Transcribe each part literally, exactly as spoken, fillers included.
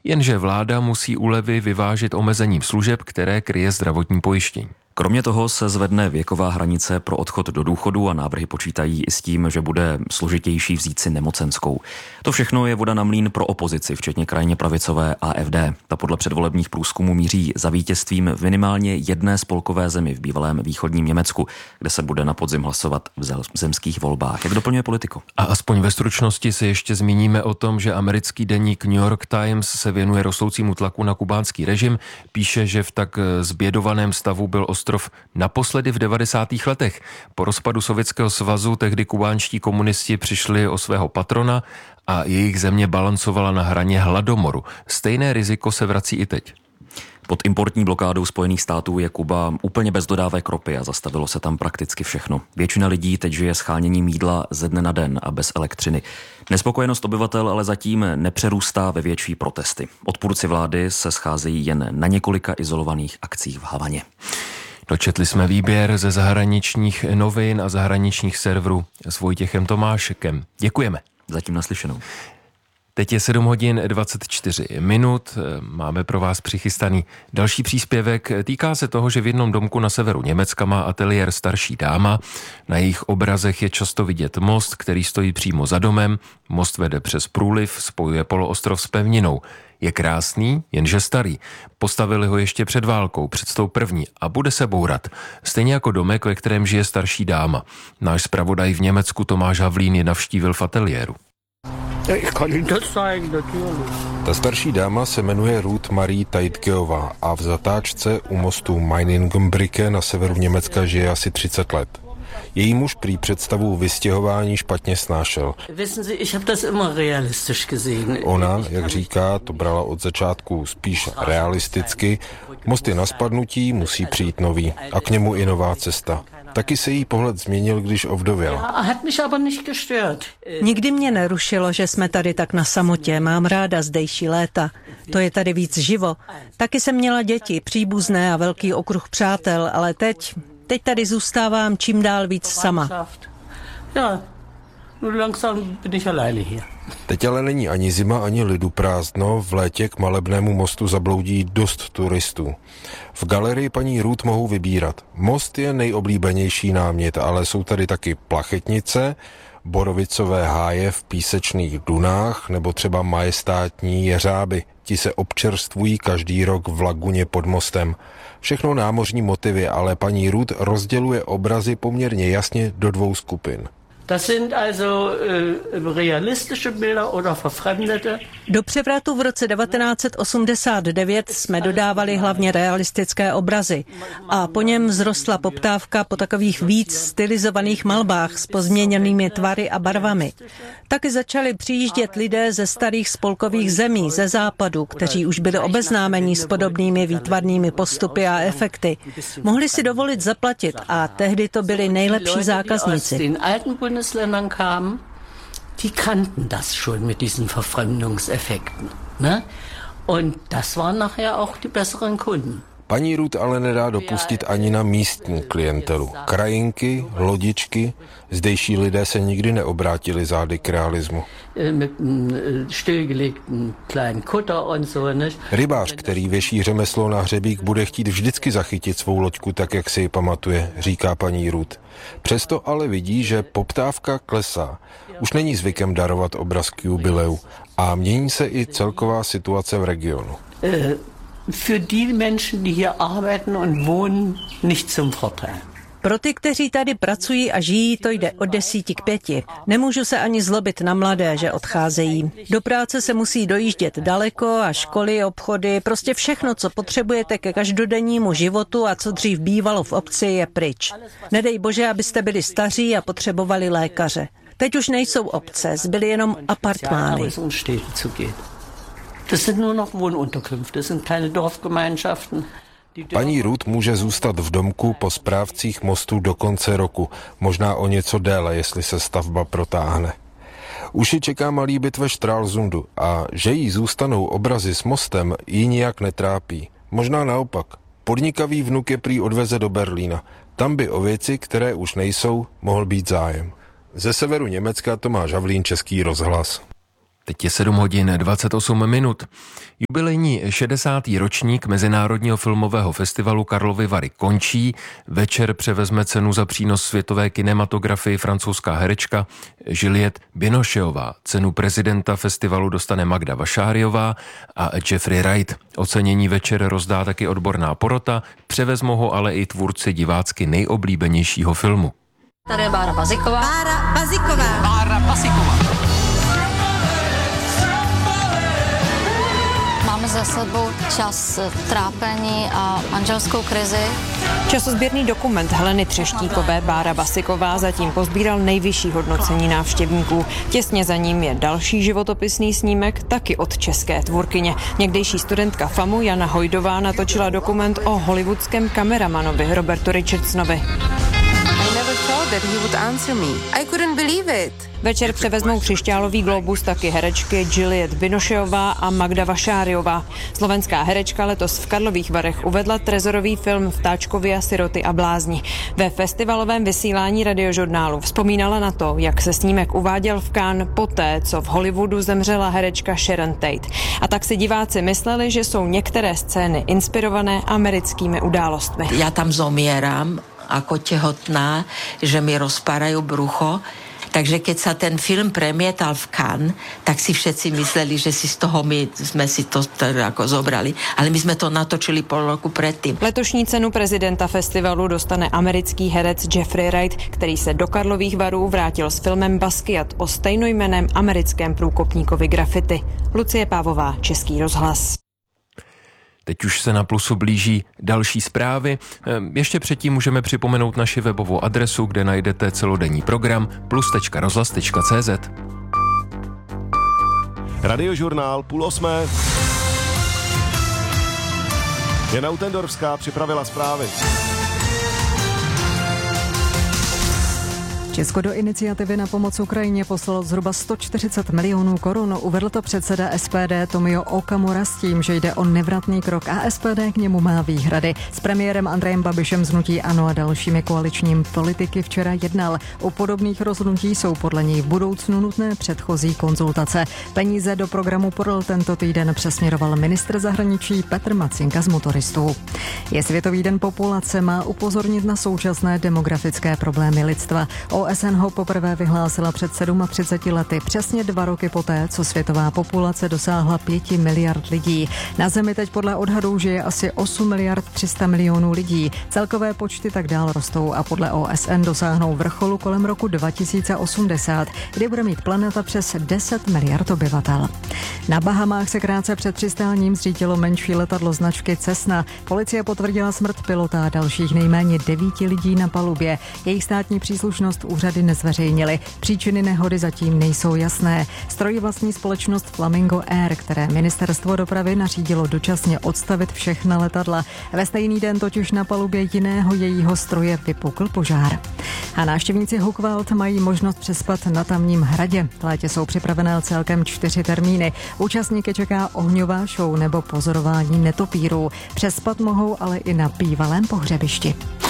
Jenže vláda musí úlevy vyvážit omezením služeb, které kryje zdravotní pojištění. Kromě toho se zvedne věková hranice pro odchod do důchodu a návrhy počítají i s tím, že bude složitější vzít si nemocenskou. To všechno je voda na mlýn pro opozici, včetně krajně pravicové A F D. Ta podle předvolebních průzkumů míří za vítězstvím v minimálně jedné spolkové zemi v bývalém východním Německu, kde se bude na podzim hlasovat v zemských volbách. Jak doplňuje Politico? A aspoň ve stručnosti se ještě zmíníme o tom, že americký deník New York Times se věnuje rostoucímu tlaku na kubánský režim. Píše, že v tak zbědovaném stavu byl ostrov naposledy v devadesátých letech. Po rozpadu Sovětského svazu tehdy kubánští komunisti přišli o svého patrona a jejich země balancovala na hraně hladomoru. Stejné riziko se vrací i teď. Pod importní blokádou Spojených států je Kuba úplně bez dodávek ropy a zastavilo se tam prakticky všechno. Většina lidí teď žije scháněním jídla ze dne na den a bez elektřiny. Nespokojenost obyvatel ale zatím nepřerůstá ve větší protesty. Odpůrci vlády se scházejí jen na několika izolovaných akcích v Havaně. Dočetli jsme výběr ze zahraničních novin a zahraničních serverů s Vojtěchem Tomášekem. Děkujeme. Zatím naslyšenou. Teď je sedm hodin dvacet čtyři minut, máme pro vás přichystaný další příspěvek. Týká se toho, že v jednom domku na severu Německa má ateliér starší dáma. Na jejich obrazech je často vidět most, který stojí přímo za domem. Most vede přes průliv, spojuje poloostrov s pevninou. Je krásný, jenže starý. Postavili ho ještě před válkou, před tou první a bude se bourat. Stejně jako domek, ve kterém žije starší dáma. Náš zpravodaj v Německu Tomáš Havlín je navštívil v ateliéru. Ta starší dáma se jmenuje Ruth Marie Tajtgeová a v zatáčce u mostu Meiningenbrücke na severu Německa žije asi třicet let. Její muž prý představu vystěhování špatně snášel. Ona, jak říká, to brala od začátku spíš realisticky. Most je na spadnutí, musí přijít nový a k němu i nová cesta. Taky se jí pohled změnil, když ovdověla. Nikdy mě nerušilo, že jsme tady tak na samotě. Mám ráda zdejší léta. To je tady víc živo. Taky jsem měla děti, příbuzné a velký okruh přátel, ale teď, teď tady zůstávám čím dál víc sama. Teď ale není ani zima, ani lidu prázdno. V létě k malebnému mostu zabloudí dost turistů. V galerii paní Ruth mohou vybírat. Most je nejoblíbenější námět, ale jsou tady taky plachetnice, borovicové háje v písečných dunách nebo třeba majestátní jeřáby. Ti se občerstvují každý rok v laguně pod mostem. Všechno námořní motivy, ale paní Ruth rozděluje obrazy poměrně jasně do dvou skupin. Das sind also äh, realistische Bilder oder verfremdete. Do převratu v roce devatenáct set osmdesát devět jsme dodávali hlavně realistické obrazy a po něm vzrostla poptávka po takových víc stylizovaných malbách s pozměněnými tvary a barvami. Taky začali přijíždět lidé ze starých spolkových zemí, ze západu, kteří už byli obeznámeni s podobnými výtvarnými postupy a efekty. Mohli si dovolit zaplatit a tehdy to byli nejlepší zákazníci. Bundesländern kamen, die kannten das schon mit diesen Verfremdungseffekten, ne? Und das waren nachher auch die besseren Kunden. Paní Ruth ale nedá dopustit ani na místní klientelu. Krajinky, lodičky, zdejší lidé se nikdy neobrátili zády k realismu. Rybář, který věší řemeslo na hřebík, bude chtít vždycky zachytit svou loďku tak, jak si ji pamatuje, říká paní Ruth. Přesto ale vidí, že poptávka klesá. Už není zvykem darovat obraz k jubileu a mění se i celková situace v regionu. Für die Menschen, die hier arbeiten und wohnen, nicht zum Vorteil. Pro ty, kteří tady pracují a žijí, to jde od desíti k pěti. Nemůžu se ani zlobit na mladé, že odcházejí. Do práce se musí dojíždět daleko a školy, obchody, prostě všechno, co potřebujete ke každodennímu životu a co dřív bývalo v obci, je pryč. Nedej bože, abyste byli staří a potřebovali lékaře. Teď už nejsou obce, zbyly jenom apartmány. Das sind nur noch Wohnunterkünfte, das sind kleine Dorfgemeinschaften. Paní Ruth může zůstat v domku po správcích mostu do konce roku, možná o něco déle, jestli se stavba protáhne. Už ji čeká malý byt ve Stralsundu a že jí zůstanou obrazy s mostem, ji nijak netrápí. Možná naopak. Podnikavý vnuk je prý odveze do Berlína. Tam by o věci, které už nejsou, mohl být zájem. Ze severu Německa Tomáš Havlín, Český rozhlas. Teď je sedm hodin dvacet osm minut. Jubilejní šedesátý ročník Mezinárodního filmového festivalu Karlovy Vary končí. Večer převezme cenu za přínos světové kinematografii francouzská herečka Juliette Binocheová. Cenu prezidenta festivalu dostane Magda Vašáriová a Jeffrey Wright. Ocenění večer rozdá taky odborná porota, převezmou ho ale i tvůrci divácky nejoblíbenějšího filmu. Tady je Bára Baziková. Bára Baziková. Bára Baziková. Máme za sebou čas trápení a manželskou krizi. Časozběrný dokument Heleny Třeštíkové Bára Baziková zatím pozbíral nejvyšší hodnocení návštěvníků. Těsně za ním je další životopisný snímek, taky od české tvůrkyně. Někdejší studentka FAMu Jana Hojdová natočila dokument o hollywoodském kameramanovi Robertu Richardsonovi. That he would answer me. I couldn't believe it. Večer převezmou křišťálový globus taky herečky Juliette Binocheová a Magda Vašáriová. Slovenská herečka letos v Karlových Varech uvedla trezorový film Vtáčkovia, siroty a blázni. Ve festivalovém vysílání Radiožurnálu vzpomínala na to, jak se snímek uváděl v Cannes poté, co v Hollywoodu zemřela herečka Sharon Tate. A tak si diváci mysleli, že jsou některé scény inspirované americkými událostmi. Já tam zomieram ako tehotná, že mi rozpárajú brucho. Takže keď sa ten film premietal v Cannes, tak si všetci mysleli, že si z toho my sme si to teda ako zobrali. Ale my sme to natočili pol roku predtým. Letošní cenu prezidenta festivalu dostane americký herec Jeffrey Wright, který se do Karlových Varů vrátil s filmem Basquiat o stejnojmenném americkém průkopníkovi graffiti. Lucie Pávová, Český rozhlas. Teď už se na Plusu blíží další zprávy. Ještě předtím můžeme připomenout naši webovou adresu, kde najdete celodenní program plus tečka rozhlas tečka cé zet. Radiožurnál půl osmé. Jana Utendorská připravila zprávy. Česko do iniciativy na pomoc Ukrajině poslalo zhruba sto čtyřicet milionů korun. Uvedl to předseda S P D Tomio Okamura s tím, že jde o nevratný krok a S P D k němu má výhrady. S premiérem Andrejem Babišem z hnutí ANO a dalšími koaličními politiky včera jednal. U podobných rozhodnutí jsou podle něj v budoucnu nutné předchozí konzultace. Peníze do programu Porl tento týden přesměroval ministr zahraničí Petr Macinka z Motoristů. Je Světový den populace, má upozornit na současné demografické problémy lidstva. O S N ho poprvé vyhlásila před třiceti sedmi lety, přesně dva roky poté, co světová populace dosáhla pěti miliard lidí. Na Zemi teď podle odhadů žije asi osm miliard tři sta milionů lidí. Celkové počty tak dál rostou a podle O S N dosáhnou vrcholu kolem roku dva tisíce osmdesát, kdy bude mít planeta přes deset miliard obyvatel. Na Bahamách se krátce před přistáním zřítilo menší letadlo značky Cessna. Policie potvrdila smrt pilota a dalších nejméně devíti lidí na palubě. Jejich státní příslušnost úřady nezveřejnily. Příčiny nehody zatím nejsou jasné. Stroj vlastní společnost Flamingo Air, které ministerstvo dopravy nařídilo dočasně odstavit všechna letadla. Ve stejný den totiž na palubě jiného jejího stroje vypukl požár. A návštěvníci Hochwald mají možnost přespat na tamním hradě. V létě jsou připravené celkem čtyři termíny. Účastníky čeká ohňová show nebo pozorování netopírů. Přespat mohou ale i na bývalém pohřebišti.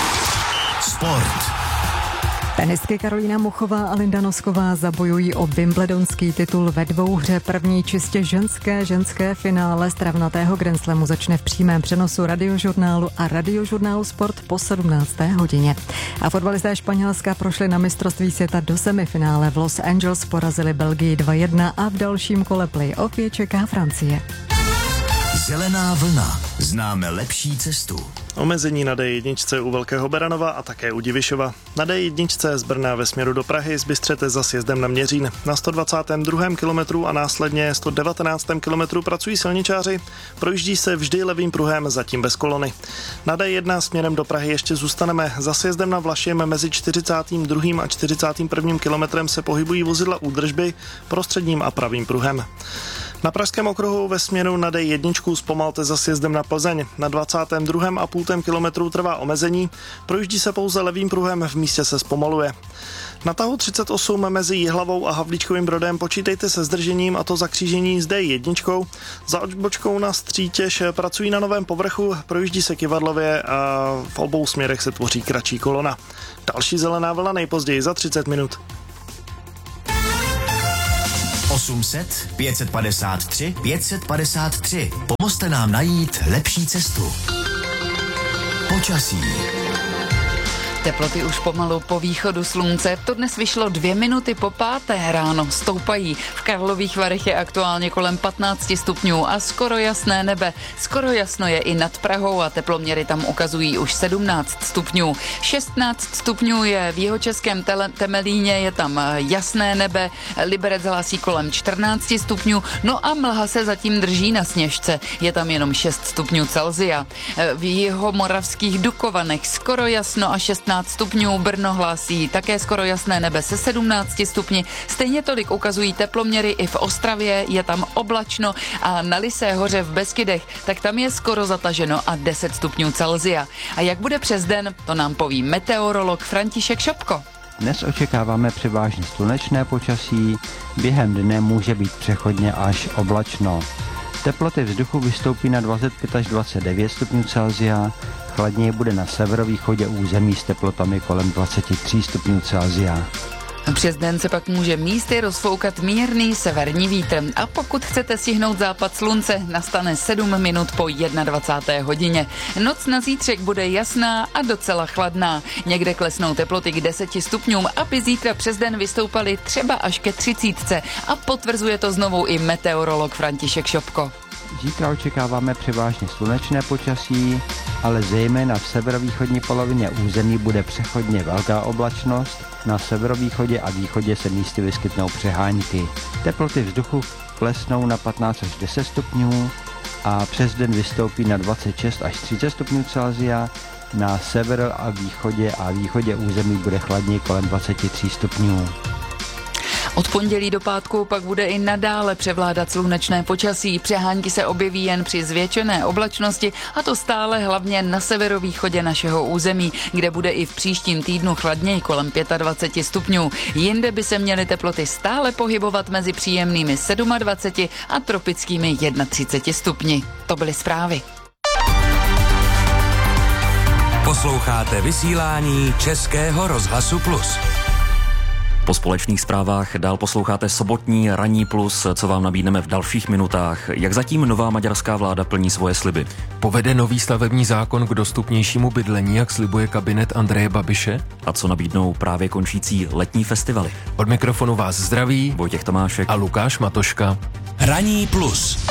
Sport. Tenistky Karolína Muchová a Linda Nosková zabojují o wimbledonský titul ve dvouhře. První čistě ženské ženské finále stravnatého Grand Slamu začne v přímém přenosu Radiožurnálu a Radiožurnálu Sport po sedmnácté hodině. A fotbalisté Španělska prošli na mistrovství světa do semifinále. V Los Angeles porazili Belgii dva jedna a v dalším kole play-off je čeká Francie. Zelená vlna. Známe lepší cestu. Omezení na D jedna u Velkého Beranova a také u Divišova. Na D jedna z Brna ve směru do Prahy zbystřete za sjezdem na Měřín. Na sto dvacátém druhém kilometru a následně sto devatenáctém kilometru pracují silničáři. Projíždí se vždy levým pruhem, zatím bez kolony. Na D jedna směrem do Prahy ještě zůstaneme. Za sjezdem na Vlašim mezi čtyřicátým druhým a čtyřicátým prvním kilometrem se pohybují vozidla údržby prostředním a pravým pruhem. Na Pražském okruhu ve směru na D jedna zpomalte za sjezdem na Plzeň. Na dvacátém druhém a půl kilometru trvá omezení, projíždí se pouze levým pruhem, v místě se zpomaluje. Na tahu třicet osm mezi Jihlavou a Havlíčkovým Brodem počítejte se zdržením, a to za křížení s D jedna. Za odbočkou na Střítěž pracují na novém povrchu, projíždí se kyvadlově a v obou směrech se tvoří kratší kolona. Další zelená vlna nejpozději za třicet minut. osm set pět set padesát tři pět set padesát tři. Pomozte nám najít lepší cestu. Počasí. Teploty už pomalu po východu slunce. To dnes vyšlo dvě minuty po páté ráno. Stoupají. V Karlových Varech je aktuálně kolem patnáct stupňů a skoro jasné nebe. Skoro jasno je i nad Prahou a teploměry tam ukazují už sedmnáct stupňů. šestnáct stupňů je v jihočeském tele- Temelíně, je tam jasné nebe. Liberec hlásí kolem čtrnáct stupňů. No a mlha se zatím drží na Sněžce. Je tam jenom šest stupňů Celsia. V jihomoravských Dukovanech skoro jasno a šestnáct stupňů, Brno hlásí také skoro jasné nebe se sedmnácti stupni. Stejně tolik ukazují teploměry i v Ostravě, je tam oblačno a na Lysé hoře v Beskydech, tak tam je skoro zataženo a deset stupňů Celsia. A jak bude přes den, to nám poví meteorolog František Šopko. Dnes očekáváme převážně slunečné počasí, během dne může být přechodně až oblačno. Teploty vzduchu vystoupí na dvacet pět až dvacet devět stupňů Celsia, chladněji bude na severovýchodě území s teplotami kolem dvacet tři stupňů Celsia. Přes den se pak může místy rozfoukat mírný severní vítr a pokud chcete stihnout západ slunce, nastane sedm minut po dvacáté první hodině. Noc na zítřek bude jasná a docela chladná. Někde klesnou teploty k deseti stupňům, aby zítra přes den vystoupaly třeba až ke třicítce a potvrzuje to znovu i meteorolog František Šopko. Zítra očekáváme převážně slunečné počasí, ale zejména v severovýchodní polovině území bude přechodně velká oblačnost, na severovýchodě a východě se místy vyskytnou přehánky. Teploty vzduchu klesnou na patnáct až deset stupňů a přes den vystoupí na dvacet šest až třicet stupňů Celsia, na sever a východě a východě území bude chladněji kolem dvacet tři stupňů. Od pondělí do pátku pak bude i nadále převládat slunečné počasí. Přehánky se objeví jen při zvětšené oblačnosti a to stále hlavně na severovýchodě našeho území, kde bude i v příštím týdnu chladněji kolem dvacet pět stupňů. Jinde by se měly teploty stále pohybovat mezi příjemnými dvaceti sedmi a tropickými třiceti jedné stupni. To byly zprávy. Posloucháte vysílání Českého rozhlasu Plus. Po společných zprávách dál posloucháte sobotní Ranní plus, co vám nabídneme v dalších minutách. Jak zatím nová maďarská vláda plní svoje sliby? Povede nový stavební zákon k dostupnějšímu bydlení, jak slibuje kabinet Andreje Babiše? A co nabídnou právě končící letní festivaly? Od mikrofonu vás zdraví Vojtěch Tomášek a Lukáš Matoška. Ranní plus.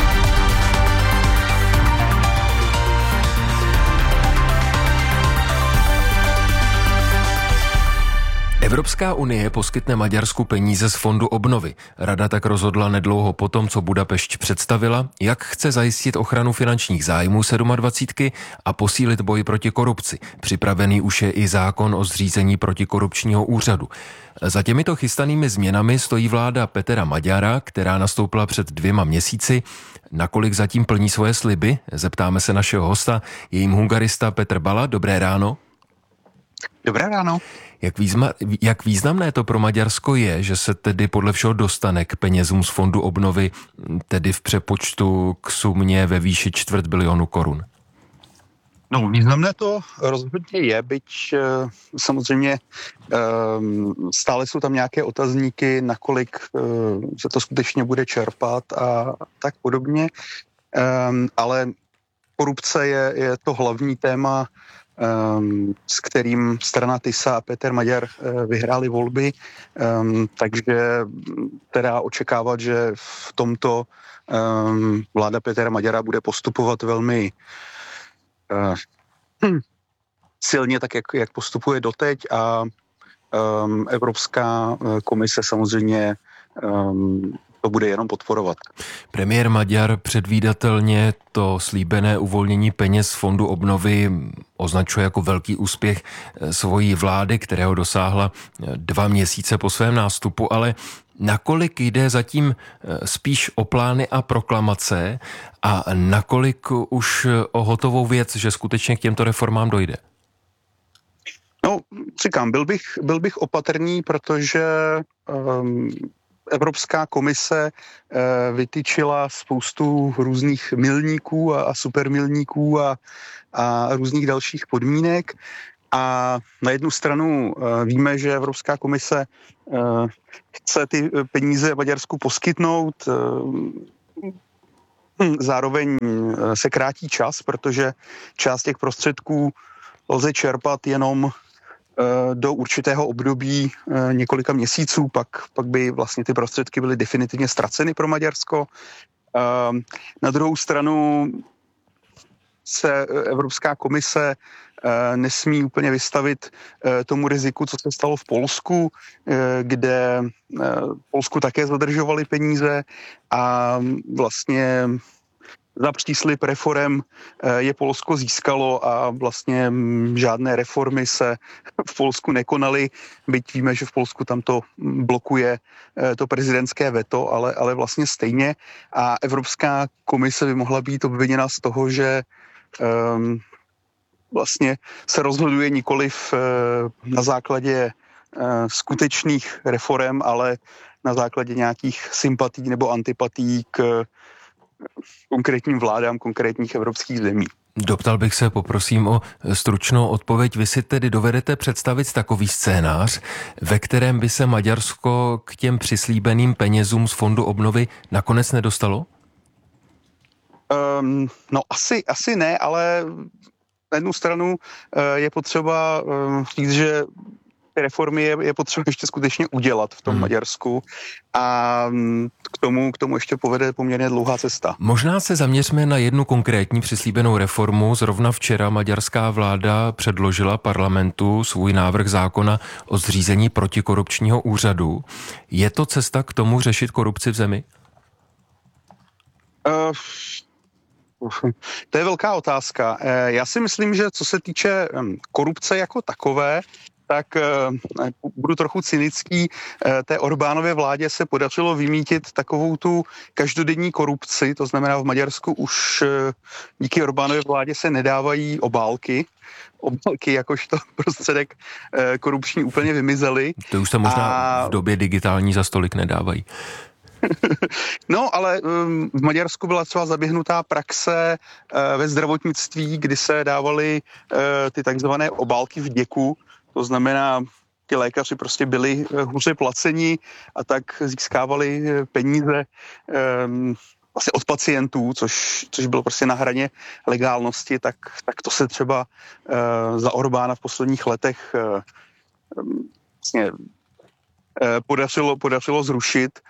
Evropská unie poskytne Maďarsku peníze z fondu obnovy. Rada tak rozhodla nedlouho potom, co Budapešť představila, jak chce zajistit ochranu finančních zájmů sedmadvacítky a posílit boj proti korupci. Připravený už je i zákon o zřízení protikorupčního úřadu. Za těmito chystanými změnami stojí vláda Petra Maďara, která nastoupila před dvěma měsíci. Nakolik zatím plní svoje sliby? Zeptáme se našeho hosta, je jim hungarista Petr Bala. Dobré ráno. Dobré ráno. Jak, výzma, jak významné to pro Maďarsko je, že se tedy podle všeho dostane k penězům z fondu obnovy, tedy v přepočtu k sumě ve výši čtvrt bilionu korun? No, významné to rozhodně je, byť samozřejmě stále jsou tam nějaké otazníky, nakolik se to skutečně bude čerpat a tak podobně, ale korupce je, je to hlavní téma, s kterým strana Tisa a Peter Maďar vyhráli volby, takže teda očekávat, že v tomto vláda Petra Maďara bude postupovat velmi silně, tak jak, jak postupuje doteď a Evropská komise samozřejmě to bude jenom podporovat. Premiér Maďar předvídatelně to slíbené uvolnění peněz z fondu obnovy označuje jako velký úspěch svojí vlády, kterého dosáhla dva měsíce po svém nástupu, ale nakolik jde zatím spíš o plány a proklamace a nakolik už o hotovou věc, že skutečně k těmto reformám dojde? No, říkám, byl bych, byl bych opatrný, protože um, Evropská komise uh, vytyčila spoustu různých milníků a, a supermilníků a, a různých dalších podmínek A na jednu stranu víme, že Evropská komise chce ty peníze Maďarsku poskytnout, zároveň se krátí čas, protože část těch prostředků lze čerpat jenom do určitého období několika měsíců, pak, pak by vlastně ty prostředky byly definitivně ztraceny pro Maďarsko. Na druhou stranu se Evropská komise nesmí úplně vystavit tomu riziku, co se stalo v Polsku, kde v Polsku také zadržovali peníze a vlastně za příslib reforem je Polsko získalo a vlastně žádné reformy se v Polsku nekonaly, byť víme, že v Polsku tam to blokuje to prezidentské veto, ale, ale vlastně stejně. A Evropská komise by mohla být obviněna z toho, že um, vlastně se rozhoduje nikoliv na základě skutečných reforem, ale na základě nějakých sympatí nebo antipatí k konkrétním vládám konkrétních evropských zemí. Doptal bych se, poprosím o stručnou odpověď. Vy si tedy dovedete představit takový scénář, ve kterém by se Maďarsko k těm přislíbeným penězům z Fondu obnovy nakonec nedostalo? Um, no asi, asi ne, ale na jednu stranu uh, je potřeba uh, říct, že reformy je, je potřeba ještě skutečně udělat v tom hmm. Maďarsku a k tomu, k tomu ještě povede poměrně dlouhá cesta. Možná se zaměřme na jednu konkrétní přislíbenou reformu. Zrovna včera maďarská vláda předložila parlamentu svůj návrh zákona o zřízení protikorupčního úřadu. Je to cesta k tomu řešit korupci v zemi? Uh, to je velká otázka. Já si myslím, že co se týče korupce jako takové, tak budu trochu cynický, té Orbánově vládě se podařilo vymítit takovou tu každodenní korupci, to znamená v Maďarsku už díky Orbánově vládě se nedávají obálky, obálky jakožto prostředek korupční úplně vymizely. To už se možná a... v době digitální za stolik nedávají. No, ale um, v Maďarsku byla třeba zaběhnutá praxe uh, ve zdravotnictví, kdy se dávaly uh, ty takzvané obálky v děku. To znamená, ti lékaři prostě byli hůře placeni a tak získávali peníze um, vlastně od pacientů, což, což bylo prostě na hraně legálnosti, tak, tak to se třeba uh, za Orbána v posledních letech uh, vlastně uh, podařilo, podařilo zrušit.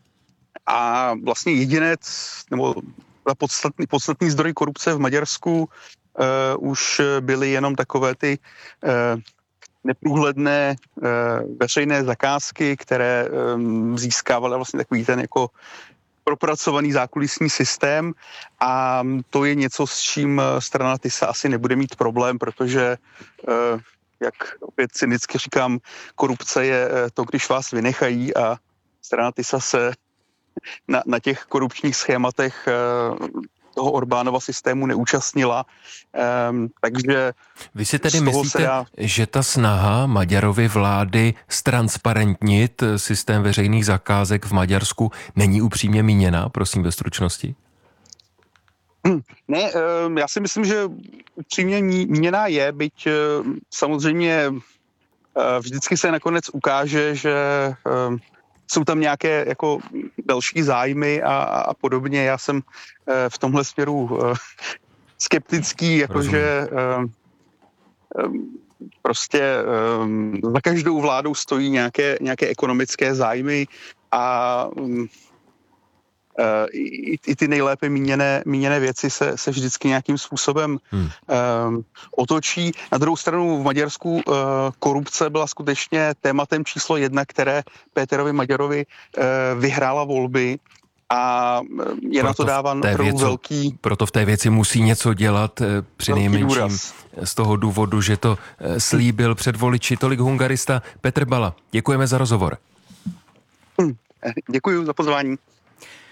A vlastně jedinec, nebo podstatný, podstatný zdroj korupce v Maďarsku uh, už byly jenom takové ty uh, neprůhledné uh, veřejné zakázky, které um, získávaly vlastně takový ten jako propracovaný zákulisní systém a to je něco, s čím strana TISA asi nebude mít problém, protože uh, jak opět cynicky říkám, korupce je to, když vás vynechají a strana TISA se Na, na těch korupčních schématech e, toho Orbánova systému neúčastnila, e, takže... Vy si tedy myslíte, dá... že ta snaha Maďarovy vlády ztransparentnit systém veřejných zakázek v Maďarsku není upřímně míněná? Prosím ve stručnosti. Ne, e, já si myslím, že upřímně míněná je, byť e, samozřejmě e, vždycky se nakonec ukáže, že... E, jsou tam nějaké jako další zájmy a, a podobně. Já jsem e, v tomhle směru e, skeptický, jakože e, e, prostě e, za každou vládou stojí nějaké, nějaké ekonomické zájmy a e, i, i ty nejlépe míněné, míněné věci se, se vždycky nějakým způsobem hmm. e, otočí. Na druhou stranu v Maďarsku e, korupce byla skutečně tématem číslo jedna, které Péterovi Maďarovi e, vyhrála volby a je proto na to dáván opravdu velký... Proto v té věci musí něco dělat při nejmenším z toho důvodu, že to slíbil před voliči. Tolik hungarista Petr Bala. Děkujeme za rozhovor. Hmm. Děkuji za pozvání.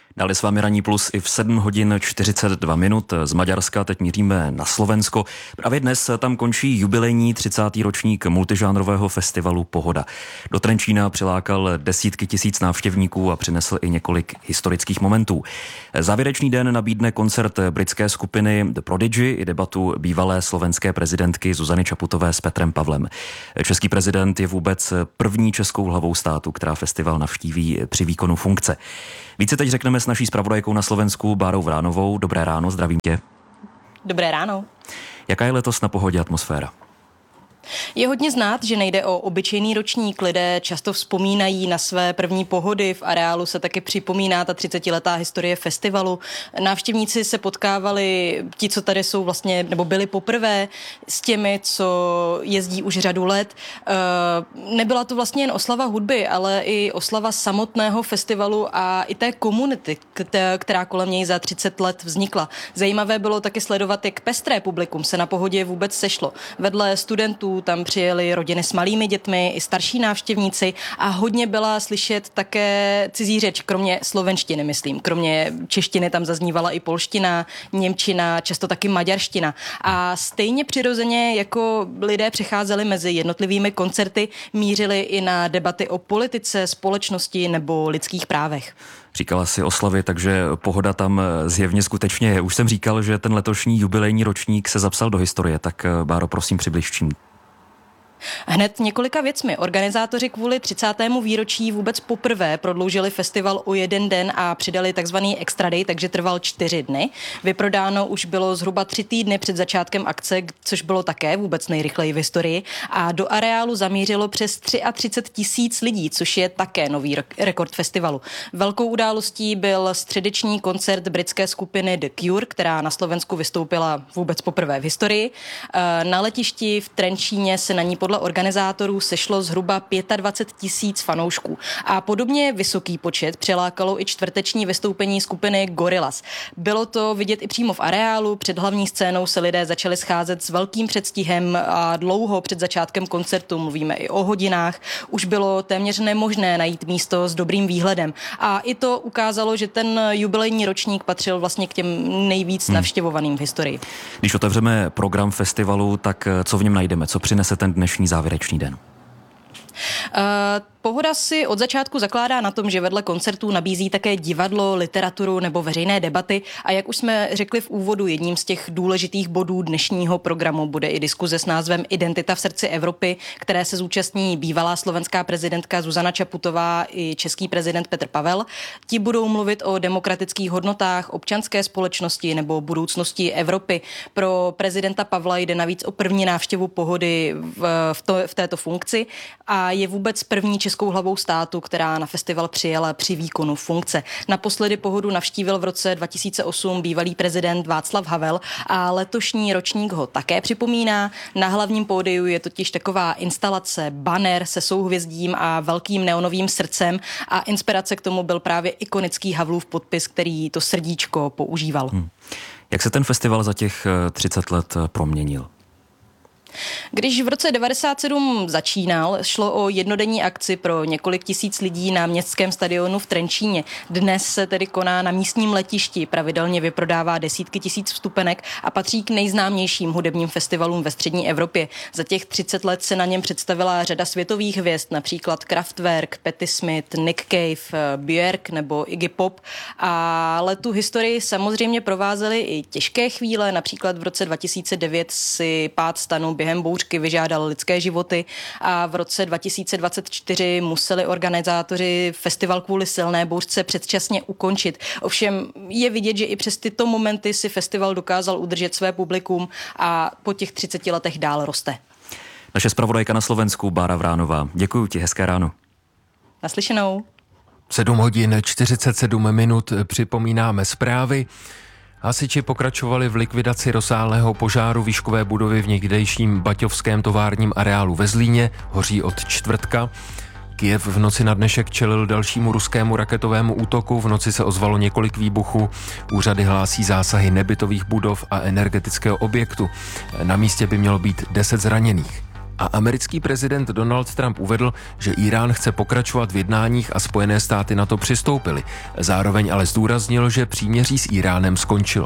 Dále s vámi Ranní plus i v sedm hodin čtyřicet dva minut. Z Maďarska teď míříme na Slovensko. Právě dnes tam končí jubilejní třicátý ročník multižánrového festivalu Pohoda. Do Trenčína přilákal desítky tisíc návštěvníků a přinesl i několik historických momentů. Závěrečný den nabídne koncert britské skupiny The Prodigy i debatu bývalé slovenské prezidentky Zuzany Čaputové s Petrem Pavlem. Český prezident je vůbec první českou hlavou státu, která festival navštíví při výkonu funkce. Více teď řekneme s naší zpravodajkou na Slovensku Bárou Vránovou. Dobré ráno, zdravím tě. Dobré ráno. Jaká je letos na Pohodě atmosféra? Je hodně znát, že nejde o obyčejný ročník. Lidé často vzpomínají na své první pohody. V areálu se taky připomíná ta třicetiletá historie festivalu. Návštěvníci se potkávali, ti, co tady jsou vlastně, nebo byli poprvé, s těmi, co jezdí už řadu let. Nebyla to vlastně jen oslava hudby, ale i oslava samotného festivalu a i té komunity, která kolem něj za třicet let vznikla. Zajímavé bylo taky sledovat, jak pestré publikum se na Pohodě vůbec sešlo. Vedle studentů tam přijeli rodiny s malými dětmi i starší návštěvníci a hodně byla slyšet také cizí řeč, kromě slovenštiny, myslím. Kromě češtiny tam zaznívala i polština, němčina, často taky maďarština. A stejně přirozeně, jako lidé přecházeli mezi jednotlivými koncerty, mířili i na debaty o politice, společnosti nebo lidských právech. Říkala si oslavy, takže Pohoda tam zjevně skutečně je. Už jsem říkal, že ten letošní jubilejní ročník se zapsal do historie, tak Báro, prosím, přibliž čím. Hned několika věcmi. Organizátoři kvůli třicátému výročí vůbec poprvé prodloužili festival o jeden den a přidali takzvaný extra day, takže trval čtyři dny. Vyprodáno už bylo zhruba tři týdny před začátkem akce, což bylo také vůbec nejrychleji v historii. A do areálu zamířilo přes třicet tři tisíc lidí, což je také nový rekord festivalu. Velkou událostí byl středeční koncert britské skupiny The Cure, která na Slovensku vystoupila vůbec poprvé v historii. Na letišti v Trenčíně se na ní podle organizátorů sešlo zhruba dvacet pět tisíc fanoušků. A podobně vysoký počet přilákalo i čtvrteční vystoupení skupiny Gorillaz. Bylo to vidět i přímo v areálu. Před hlavní scénou se lidé začali scházet s velkým předstihem a dlouho před začátkem koncertu, mluvíme i o hodinách, už bylo téměř nemožné najít místo s dobrým výhledem. A i to ukázalo, že ten jubilejní ročník patřil vlastně k těm nejvíc hmm. navštěvovaným v historii. Když otevřeme program festivalu, tak co v něm najdeme? Co přinese ten dnešní závěrečný den? Uh, Pohoda si od začátku zakládá na tom, že vedle koncertů nabízí také divadlo, literaturu nebo veřejné debaty a jak už jsme řekli v úvodu, jedním z těch důležitých bodů dnešního programu bude i diskuze s názvem Identita v srdci Evropy, které se zúčastní bývalá slovenská prezidentka Zuzana Čaputová i český prezident Petr Pavel. Ti budou mluvit o demokratických hodnotách, občanské společnosti nebo budoucnosti Evropy. Pro prezidenta Pavla jde navíc o první návštěvu Pohody v, v, to, v této funkci a je vůbec první českou hlavou státu, která na festival přijela při výkonu funkce. Naposledy Pohodu navštívil v roce dva tisíce osm bývalý prezident Václav Havel a letošní ročník ho také připomíná. Na hlavním pódiu je totiž taková instalace, banner se souhvězdím a velkým neonovým srdcem a inspirace k tomu byl právě ikonický Havlův podpis, který to srdíčko používal. Hmm. Jak se ten festival za těch třicet let proměnil? Když v roce devadesát sedm začínal, šlo o jednodenní akci pro několik tisíc lidí na městském stadionu v Trenčíně. Dnes se tedy koná na místním letišti, pravidelně vyprodává desítky tisíc vstupenek a patří k nejznámějším hudebním festivalům ve střední Evropě. Za těch třicet let se na něm představila řada světových hvězd, například Kraftwerk, Patti Smith, Nick Cave, Björk nebo Iggy Pop. Ale tu historii samozřejmě provázely i těžké chvíle, například v roce dva tisíce devět si pád stanu během bouřky vyžádal lidské životy a v roce dva tisíce dvacet čtyři museli organizátoři festival kvůli silné bouřce předčasně ukončit. Ovšem je vidět, že i přes tyto momenty si festival dokázal udržet své publikum a po těch třiceti letech dál roste. Naše zpravodajka na Slovensku Bára Vránová. Děkuji ti, hezké ráno. Naslyšenou. sedm hodin čtyřicet sedm minut, připomínáme zprávy. Hasiči pokračovali v likvidaci rozsáhlého požáru výškové budovy v někdejším baťovském továrním areálu ve Zlíně, hoří od čtvrtka. Kyjev v noci na dnešek čelil dalšímu ruskému raketovému útoku, v noci se ozvalo několik výbuchů, úřady hlásí zásahy nebytových budov a energetického objektu. Na místě by mělo být deset zraněných. A americký prezident Donald Trump uvedl, že Irán chce pokračovat v jednáních a Spojené státy na to přistoupily. Zároveň ale zdůraznil, že příměří s Iránem skončilo.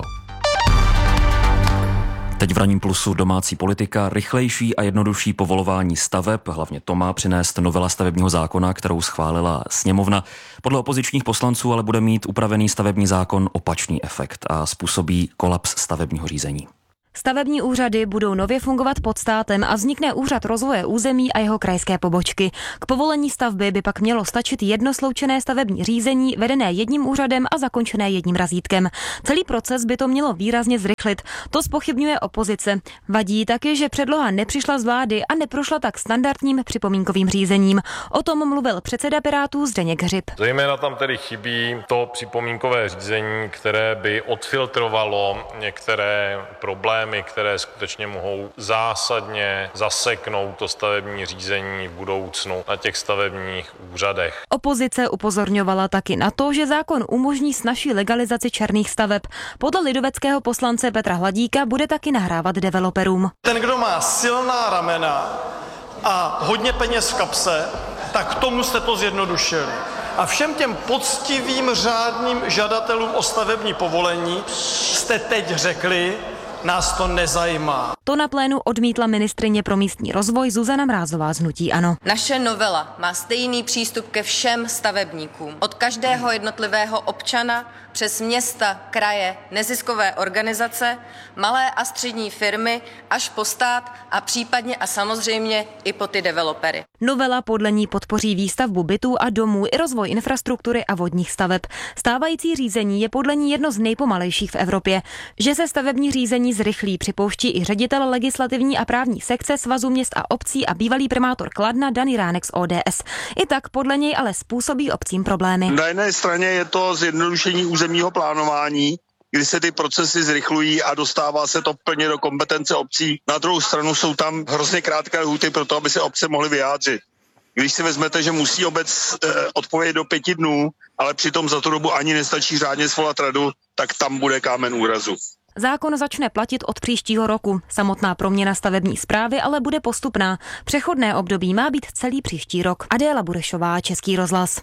Teď v Ranním plusu domácí politika, rychlejší a jednodušší povolování staveb, hlavně to má přinést novela stavebního zákona, kterou schválila sněmovna. Podle opozičních poslanců ale bude mít upravený stavební zákon opačný efekt a způsobí kolaps stavebního řízení. Stavební úřady budou nově fungovat pod státem a vznikne úřad rozvoje území a jeho krajské pobočky. K povolení stavby by pak mělo stačit jedno sloučené stavební řízení, vedené jedním úřadem a zakončené jedním razítkem. Celý proces by to mělo výrazně zrychlit. To zpochybňuje opozice. Vadí taky, že předloha nepřišla z vlády a neprošla tak standardním připomínkovým řízením. O tom mluvil předseda Pirátů Zdeněk Hřib. Zejména tam tedy chybí to připomínkové řízení, které by odfiltrovalo některé problémy, které skutečně mohou zásadně zaseknout to stavební řízení v budoucnu na těch stavebních úřadech. Opozice upozorňovala taky na to, že zákon umožní snazší legalizaci černých staveb. Podle lidoveckého poslance Petra Hladíka bude taky nahrávat developerům. Ten, kdo má silná ramena a hodně peněz v kapse, tak tomu jste to zjednodušili. A všem těm poctivým řádným žadatelům o stavební povolení jste teď řekli, nás to nezajímá. To na plénu odmítla ministryně pro místní rozvoj Zuzana Mrázová z hnutí ANO. Naše novela má stejný přístup ke všem stavebníkům. Od každého jednotlivého občana přes města, kraje, neziskové organizace, malé a střední firmy až po stát a případně a samozřejmě i po ty developery. Novela podle ní podpoří výstavbu bytů a domů i rozvoj infrastruktury a vodních staveb. Stávající řízení je podle ní jedno z nejpomalejších v Evropě. Že se stavební řízení zrychlí, připouští i ředitel legislativní a právní sekce Svazu měst a obcí a bývalý primátor Kladna Dan Jiránek z O D S. I tak podle něj ale způsobí obcím problémy. Na jedné straně je to zjednodušení územního plánování, kdy se ty procesy zrychlují a dostává se to plně do kompetence obcí. Na druhou stranu jsou tam hrozně krátké lhůty pro to, aby se obce mohly vyjádřit. Když si vezmete, že musí obec eh, odpovědět do pěti dnů, ale přitom za tu dobu ani nestačí řádně svolat radu, tak tam bude kámen úrazu. Zákon začne platit od příštího roku. Samotná proměna stavební správy ale bude postupná. Přechodné období má být celý příští rok. Adéla Burešová, Český rozhlas.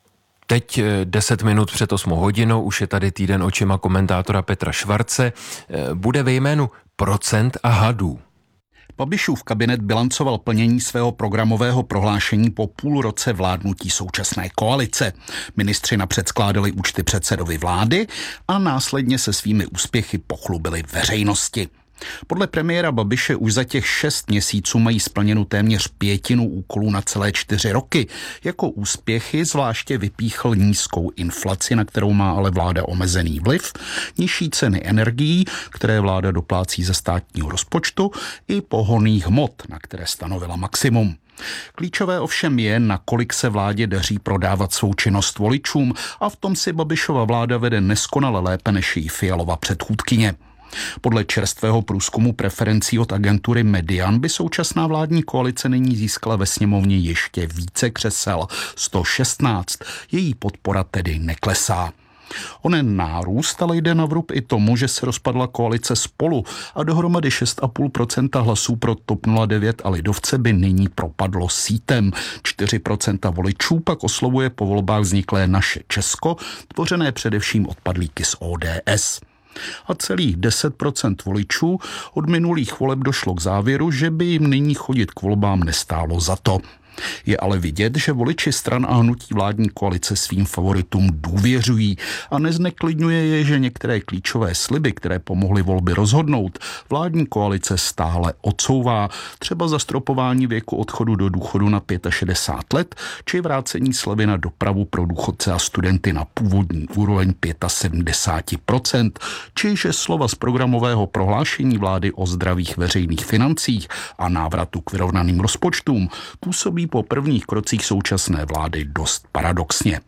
Teď deset minut před osmou hodinou, už je tady týden očima komentátora Petra Švarce. Bude ve jménu procent a hadů. Babišův kabinet bilancoval plnění svého programového prohlášení po půl roce vládnutí současné koalice. Ministři napřed skládali účty předsedovi vlády a následně se svými úspěchy pochlubili veřejnosti. Podle premiéra Babiše už za těch šest měsíců mají splněnu téměř pětinu úkolů na celé čtyři roky. Jako úspěchy zvláště vypíchl nízkou inflaci, na kterou má ale vláda omezený vliv, nižší ceny energií, které vláda doplácí ze státního rozpočtu, i pohonných hmot, na které stanovila maximum. Klíčové ovšem je, nakolik se vládě daří prodávat svou činnost voličům, a v tom si Babišova vláda vede neskonale lépe než její Fialova předchůdkyně. Podle čerstvého průzkumu preferencí od agentury Median by současná vládní koalice nyní získala ve sněmovně ještě více křesel, sto šestnáct. Její podpora tedy neklesá. Onen nárůst ale jde na vrub i tomu, že se rozpadla koalice Spolu a dohromady šest celá pět procenta hlasů pro T O P nula devět a lidovce by nyní propadlo sítem. čtyři procenta voličů pak oslovuje po volbách vzniklé Naše Česko, tvořené především odpadlíky z O D S. A celých deset procent voličů od minulých voleb došlo k závěru, že by jim nyní chodit k volbám nestálo za to. Je ale vidět, že voliči stran a hnutí vládní koalice svým favoritům důvěřují a nezneklidňuje je, že některé klíčové sliby, které pomohly volby rozhodnout, vládní koalice stále odsouvá, třeba zastropování věku odchodu do důchodu na šedesát pět let, či vrácení slevy na dopravu pro důchodce a studenty na původní úroveň sedmdesát pět procent, či že slova z programového prohlášení vlády o zdravých veřejných financích a návratu k vyrovnaným rozpočtům působí po prvních krocích současné vlády dost paradoxně.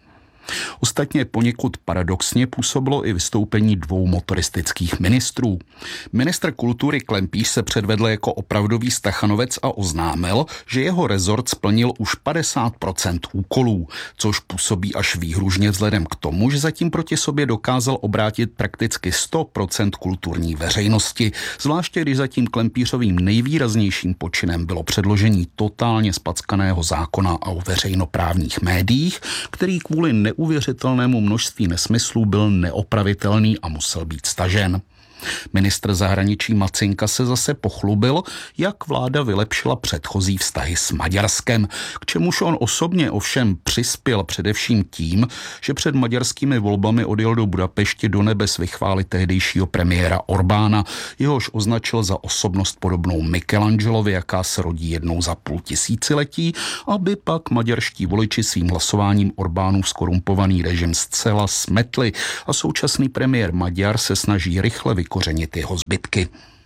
Ostatně poněkud paradoxně působilo i vystoupení dvou motoristických ministrů. Ministr kultury Klempíš se předvedl jako opravdový stachanovec a oznámil, že jeho rezort splnil už padesát procent úkolů, což působí až výhružně vzhledem k tomu, že zatím proti sobě dokázal obrátit prakticky sto procent kulturní veřejnosti, zvláště když zatím Klempířovým nejvýraznějším počinem bylo předložení totálně spackaného zákona o veřejnoprávních médiích, který kvůli neuvěřitelnému množství nesmyslů byl neopravitelný a musel být stažen. Ministr zahraničí Macinka se zase pochlubil, jak vláda vylepšila předchozí vztahy s Maďarskem, k čemuž on osobně ovšem přispěl především tím, že před maďarskými volbami odjel do Budapešti do nebes vychválit tehdejšího premiéra Orbána, jehož označil za osobnost podobnou Michelangelovi, jaká se rodí jednou za půl tisíciletí, aby pak maďarští voliči svým hlasováním Orbánův skorumpovaný režim zcela smetli a současný premiér Maďar se snaží rychle vykořenit jeho zbytky.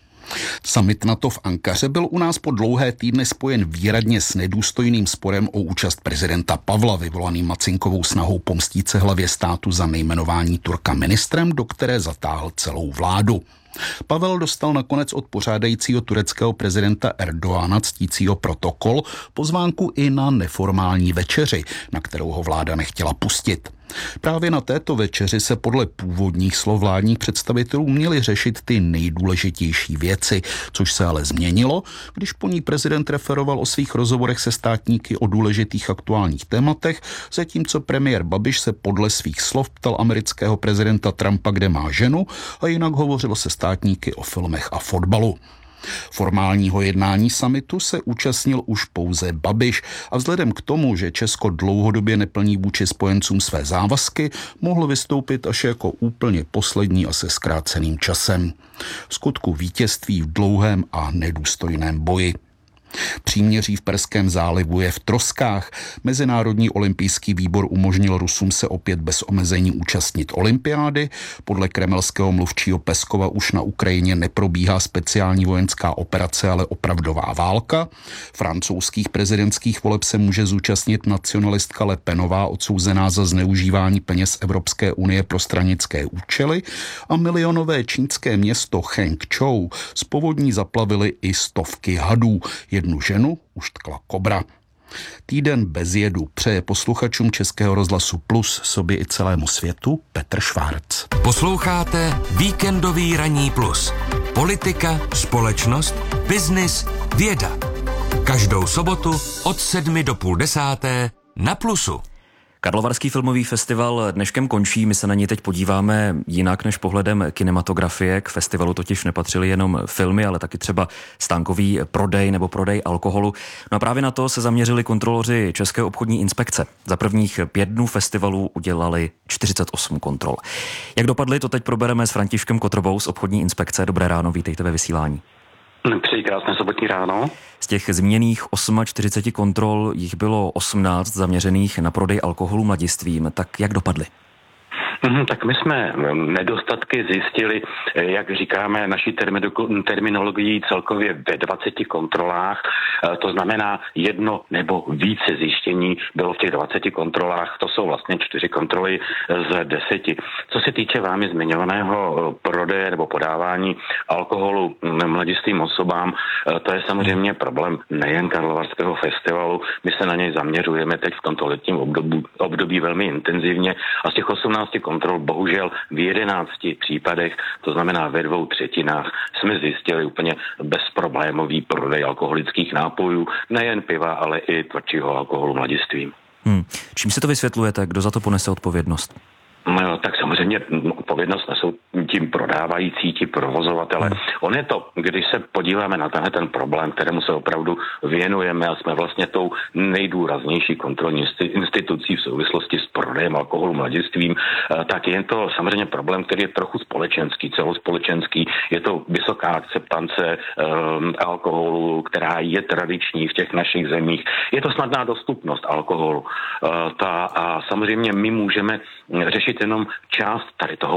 Summit NATO v Ankaře byl u nás po dlouhé týdny spojen výradně s nedůstojným sporem o účast prezidenta Pavla, vyvolaným Macinkovou snahou pomstít se hlavě státu za nejmenování Turka ministrem, do které zatáhl celou vládu. Pavel dostal nakonec od pořádajícího tureckého prezidenta Erdoána ctícího protokol pozvánku i na neformální večeři, na kterou ho vláda nechtěla pustit. Právě na této večeři se podle původních slov vládních představitelů měly řešit ty nejdůležitější věci, což se ale změnilo, když po ní prezident referoval o svých rozhovorech se státníky o důležitých aktuálních tématech, zatímco premiér Babiš se podle svých slov ptal amerického prezidenta Trumpa, kde má ženu, a jinak hovořil se státníky o filmech a fotbalu. Formálního jednání summitu se účastnil už pouze Babiš a vzhledem k tomu, že Česko dlouhodobě neplní vůči spojencům své závazky, mohl vystoupit až jako úplně poslední a se zkráceným časem. V skutku vítězství v dlouhém a nedůstojném boji. Příměří v Perském zálivu je v troskách. Mezinárodní olympijský výbor umožnil Rusům se opět bez omezení účastnit olympiády. Podle kremelského mluvčího Peskova už na Ukrajině neprobíhá speciální vojenská operace, ale opravdová válka. Francouzských prezidentských voleb se může zúčastnit nacionalistka Le Penová, odsouzená za zneužívání peněz Evropské unie pro stranické účely, a milionové čínské město Chengchou z povodní zaplavily i stovky hadů. Jednu ženu uštkla kobra. Týden bez jedu přeje posluchačům Českého rozhlasu Plus, sobě i celému světu Petr Švárc. Posloucháte Víkendový ranní plus. Politika, společnost, biznis, věda. Každou sobotu od sedmi do půl desáté na Plusu. Karlovarský filmový festival dneškem končí, my se na něj teď podíváme jinak než pohledem kinematografie. K festivalu totiž nepatřily jenom filmy, ale taky třeba stánkový prodej nebo prodej alkoholu. No a právě na to se zaměřili kontroloři České obchodní inspekce. Za prvních pět dnů festivalu udělali čtyřicet osm kontrol. Jak dopadly, to teď probereme s Františkem Kotrobou z obchodní inspekce. Dobré ráno, vítejte ve vysílání. Přeji krásné sobotní ráno. Z těch zmíněných čtyřicet osm kontrol jich bylo osmnáct zaměřených na prodej alkoholu mladistvím. Tak jak dopadly? Tak my jsme nedostatky zjistili, jak říkáme naší terminologií, celkově ve dvaceti kontrolách. To znamená jedno nebo více zjištění bylo v těch dvaceti kontrolách. To jsou vlastně čtyři kontroly z deseti. Co se týče vámi zmiňovaného prodeje nebo podávání alkoholu mladistvým osobám, to je samozřejmě problém nejen Karlovarského festivalu. My se na něj zaměřujeme teď v tomto letním období, období velmi intenzivně a z těch osmnácti kontrol bohužel v jedenácti případech, to znamená ve dvou třetinách, jsme zjistili úplně bezproblémový prodej alkoholických nápojů, nejen piva, ale i tvrdšího alkoholu mladistvím. Hmm. Čím si to vysvětlujete? Kdo za to ponese odpovědnost? No, tak samozřejmě odpovědnost nesou tím prodávající, ti provozovatele. Hmm. On je to, když se podíváme na tenhle ten problém, kterému se opravdu věnujeme a jsme vlastně tou nejdůraznější kontrolní institucí v souvislosti s prodejem alkoholu mladistvím, tak je to samozřejmě problém, který je trochu společenský, celospolečenský. Je to vysoká akceptance um, alkoholu, která je tradiční v těch našich zemích. Je to snadná dostupnost alkoholu. Uh, ta, a samozřejmě my můžeme řešit jenom část tady toho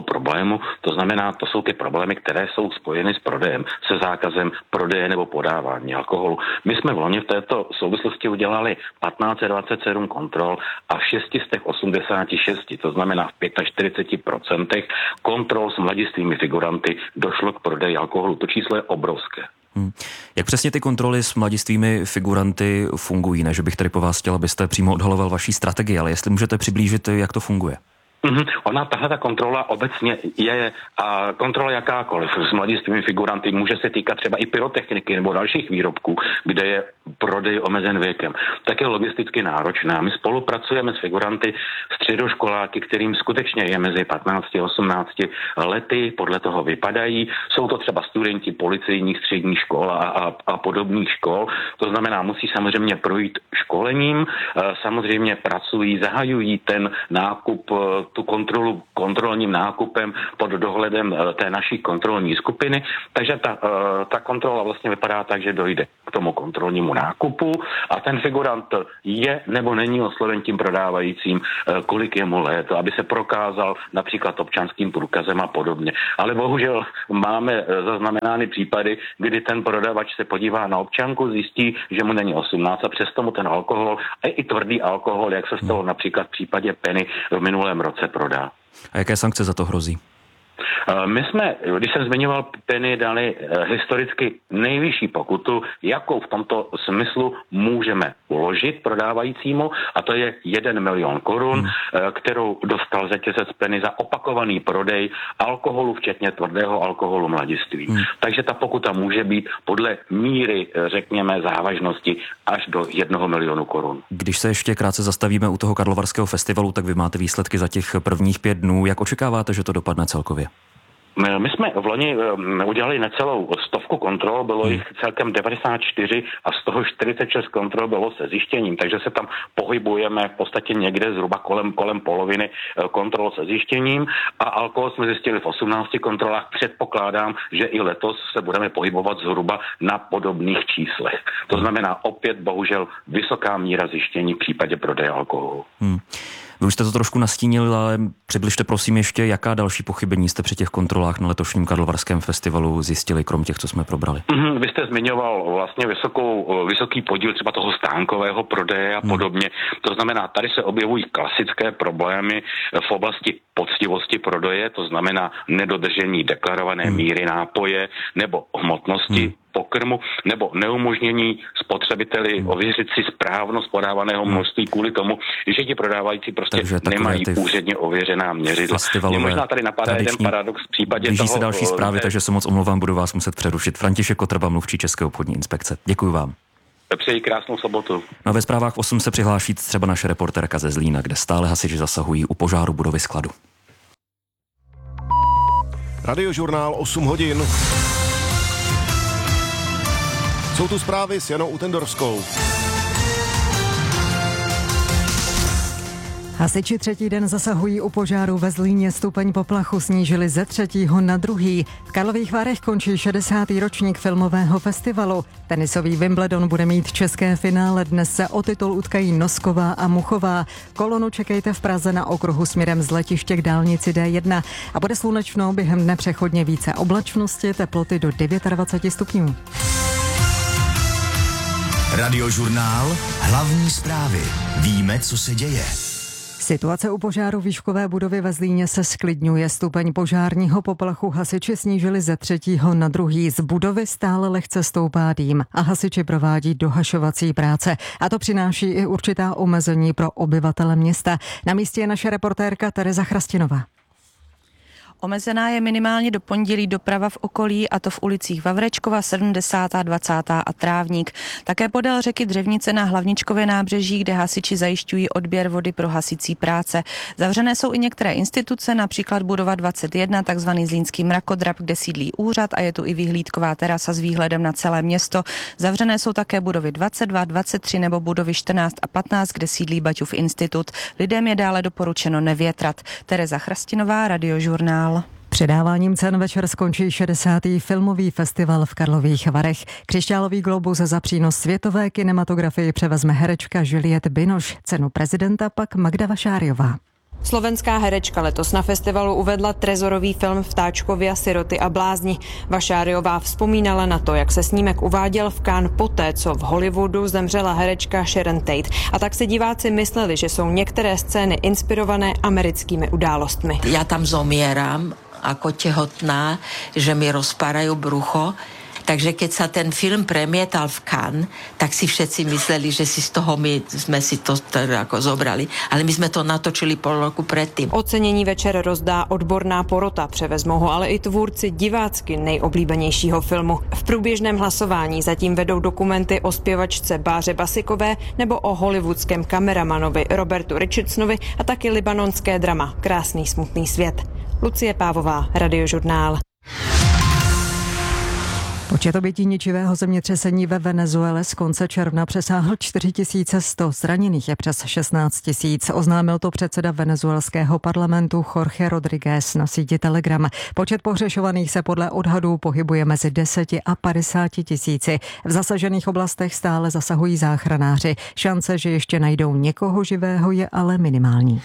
problému. To znamená, to jsou ty problémy, které jsou spojeny s prodejem, se zákazem prodeje nebo podávání alkoholu. My jsme v loni v této souvislosti udělali patnáct dvacet sedm kontrol a v šest set osmdesát šest, to znamená v čtyřicet pět procent kontrol s mladistvými figuranty došlo k prodeji alkoholu. To číslo je obrovské. Hmm. Jak přesně ty kontroly s mladistvými figuranty fungují? Ne, že bych tady po vás chtěl, abyste přímo odhaloval vaší strategii, ale jestli můžete přiblížit, jak to funguje. Mm-hmm. Ona, tahle ta kontrola obecně je a kontrola jakákoliv s mladistvými figuranty může se týkat třeba i pyrotechniky nebo dalších výrobků, kde je prodej omezen věkem. Tak je logisticky náročná. My spolupracujeme s figuranty středoškoláky, kterým skutečně je mezi patnáct a osmnáct lety, podle toho vypadají. Jsou to třeba studenti policejních středních škol a, a, a podobných škol. To znamená, musí samozřejmě projít školením, samozřejmě pracují, zahajují ten nákup, tu kontrolu kontrolním nákupem pod dohledem té naší kontrolní skupiny. Takže ta, ta kontrola vlastně vypadá tak, že dojde k tomu kontrolnímu nákupu a ten figurant je nebo není osloven tím prodávajícím, kolik je mu let, aby se prokázal například občanským průkazem a podobně. Ale bohužel máme zaznamenány případy, kdy ten prodavač se podívá na občanku, zjistí, že mu není osmnáct a přesto mu ten alkohol a i tvrdý alkohol, jak se stalo například v případě Penny v minulém roce, prodá. A jaké sankce za to hrozí? My jsme, když jsem zmiňoval Penny, dali historicky nejvyšší pokutu, jakou v tomto smyslu můžeme uložit prodávajícímu, a to je jeden milion korun, hmm. kterou dostal řetězec Penny za opakovaný prodej alkoholu, včetně tvrdého alkoholu mladistvím. Hmm. Takže ta pokuta může být podle míry, řekněme, závažnosti až do jednoho milionu korun. Když se ještě krátce zastavíme u toho Karlovarského festivalu, tak vy máte výsledky za těch prvních pět dnů. Jak očekáváte, že to dopadne celkově? My jsme v loni udělali necelou stovku kontrol, bylo jich celkem devadesát čtyři a z toho čtyřicet šest kontrol bylo se zjištěním, takže se tam pohybujeme v podstatě někde zhruba kolem, kolem poloviny kontrol se zjištěním a alkohol jsme zjistili v osmnácti kontrolách. Předpokládám, že i letos se budeme pohybovat zhruba na podobných číslech. To znamená opět bohužel vysoká míra zjištění v případě prodeje alkoholu. Hmm. Vy už jste to trošku nastínil, ale přibližte prosím ještě, jaká další pochybení jste při těch kontrolách na letošním Karlovarském festivalu zjistili, krom těch, co jsme probrali? Mm-hmm, vy jste zmiňoval vlastně vysokou, vysoký podíl třeba toho stánkového prodeje a podobně. Hmm. To znamená, tady se objevují klasické problémy v oblasti poctivosti prodeje, to znamená nedodržení deklarované hmm. míry nápoje nebo hmotnosti hmm. pokrmu, nebo neumožnění spotřebiteli hmm. ověřit si správnost podávaného množství kvůli tomu, že ti prodávající prostě nemají úředně ověřená měřidla. Mě možná tady napadá jeden paradox v případě blíží toho... se další zprávy, té... takže se moc omlouvám, budu vás muset přerušit. František Kotrba, mluvčí České obchodní inspekce. Děkuji vám. Přeji krásnou sobotu. No, ve zprávách osm se přihláší třeba naše reportérka ze Zlína, kde stále hasiči zasahují u požáru budovy skladu. Radiožurnál osm hodin. Jsou tu zprávy s Janou Utendorskou. Hasiči třetí den zasahují u požáru ve Zlíně. Stupeň poplachu snížili ze třetího na druhý. V Karlových Varech končí šedesátý ročník filmového festivalu. Tenisový Wimbledon bude mít české finále. Dnes se o titul utkají Nosková a Muchová. Kolonu čekejte v Praze na okruhu směrem z letiště k dálnici D jedna. A bude slunečno, během dne přechodně více oblačnosti, teploty do dvacet devět stupňů. Radiožurnál, hlavní zprávy. Víme, co se děje. Situace u požáru výškové budovy ve Zlíně se sklidňuje. Stupeň požárního poplachu hasiči snížili ze třetího na druhý. Z budovy stále lehce stoupá dým a hasiči provádí dohašovací práce. A to přináší i určitá omezení pro obyvatele města. Na místě je naše reportérka Tereza Chrastinová. Omezená je minimálně do pondělí doprava v okolí, a to v ulicích Vavrečkova, sedmdesátá, dvacátá a Trávník. Také podél řeky Dřevnice na Hlavničkově nábřeží, kde hasiči zajišťují odběr vody pro hasicí práce. Zavřené jsou i některé instituce, například budova dvacet jedna, takzvaný Zlínský mrakodrap, kde sídlí úřad, a je tu i vyhlídková terasa s výhledem na celé město. Zavřené jsou také budovy dvacet dva, dvacet tři nebo budovy čtrnáct a patnáct, kde sídlí Baťův institut. Lidem je dále doporučeno nevětrat. Tereza Chrastinová, Radiožurnál. Předáváním cen večer skončí šedesátý filmový festival v Karlových Varech. Křišťálový globus za přínos světové kinematografii převezme herečka Juliette Binoche. Cenu prezidenta pak Magda Vašáriová. Slovenská herečka letos na festivalu uvedla trezorový film Vtáčkovia, siroty a blázni. Vašáriová vzpomínala na to, jak se snímek uváděl v Cannes poté, co v Hollywoodu zemřela herečka Sharon Tate. A tak si diváci mysleli, že jsou některé scény inspirované americkými událostmi. Já tam zomieram ako tehotná, že mi rozpárajú brucho. Takže keď sa ten film premietal v Cannes, tak si všetci mysleli, že si z toho my sme si to teda ako zobrali. Ale my sme to natočili pol roku predtým. Ocenění večer rozdá odborná porota, převezmou ho ale i tvůrci divácky nejoblíbenějšího filmu. V průběžném hlasování zatím vedou dokumenty o zpěvačce Báře Basikové nebo o hollywoodském kameramanovi Robertu Richardsonovi a taky libanonské drama Krásný smutný svět. Lucie Pávová, Radiožurnál. Počet obětí ničivého zemětřesení ve Venezuele z konce června přesáhl čtyři tisíce sto, zraněných je přes šestnáct tisíc. Oznámil to předseda venezuelského parlamentu Jorge Rodríguez na síti Telegram. Počet pohřešovaných se podle odhadů pohybuje mezi deseti a padesáti tisíci. V zasažených oblastech stále zasahují záchranáři. Šance, že ještě najdou někoho živého, je ale minimální.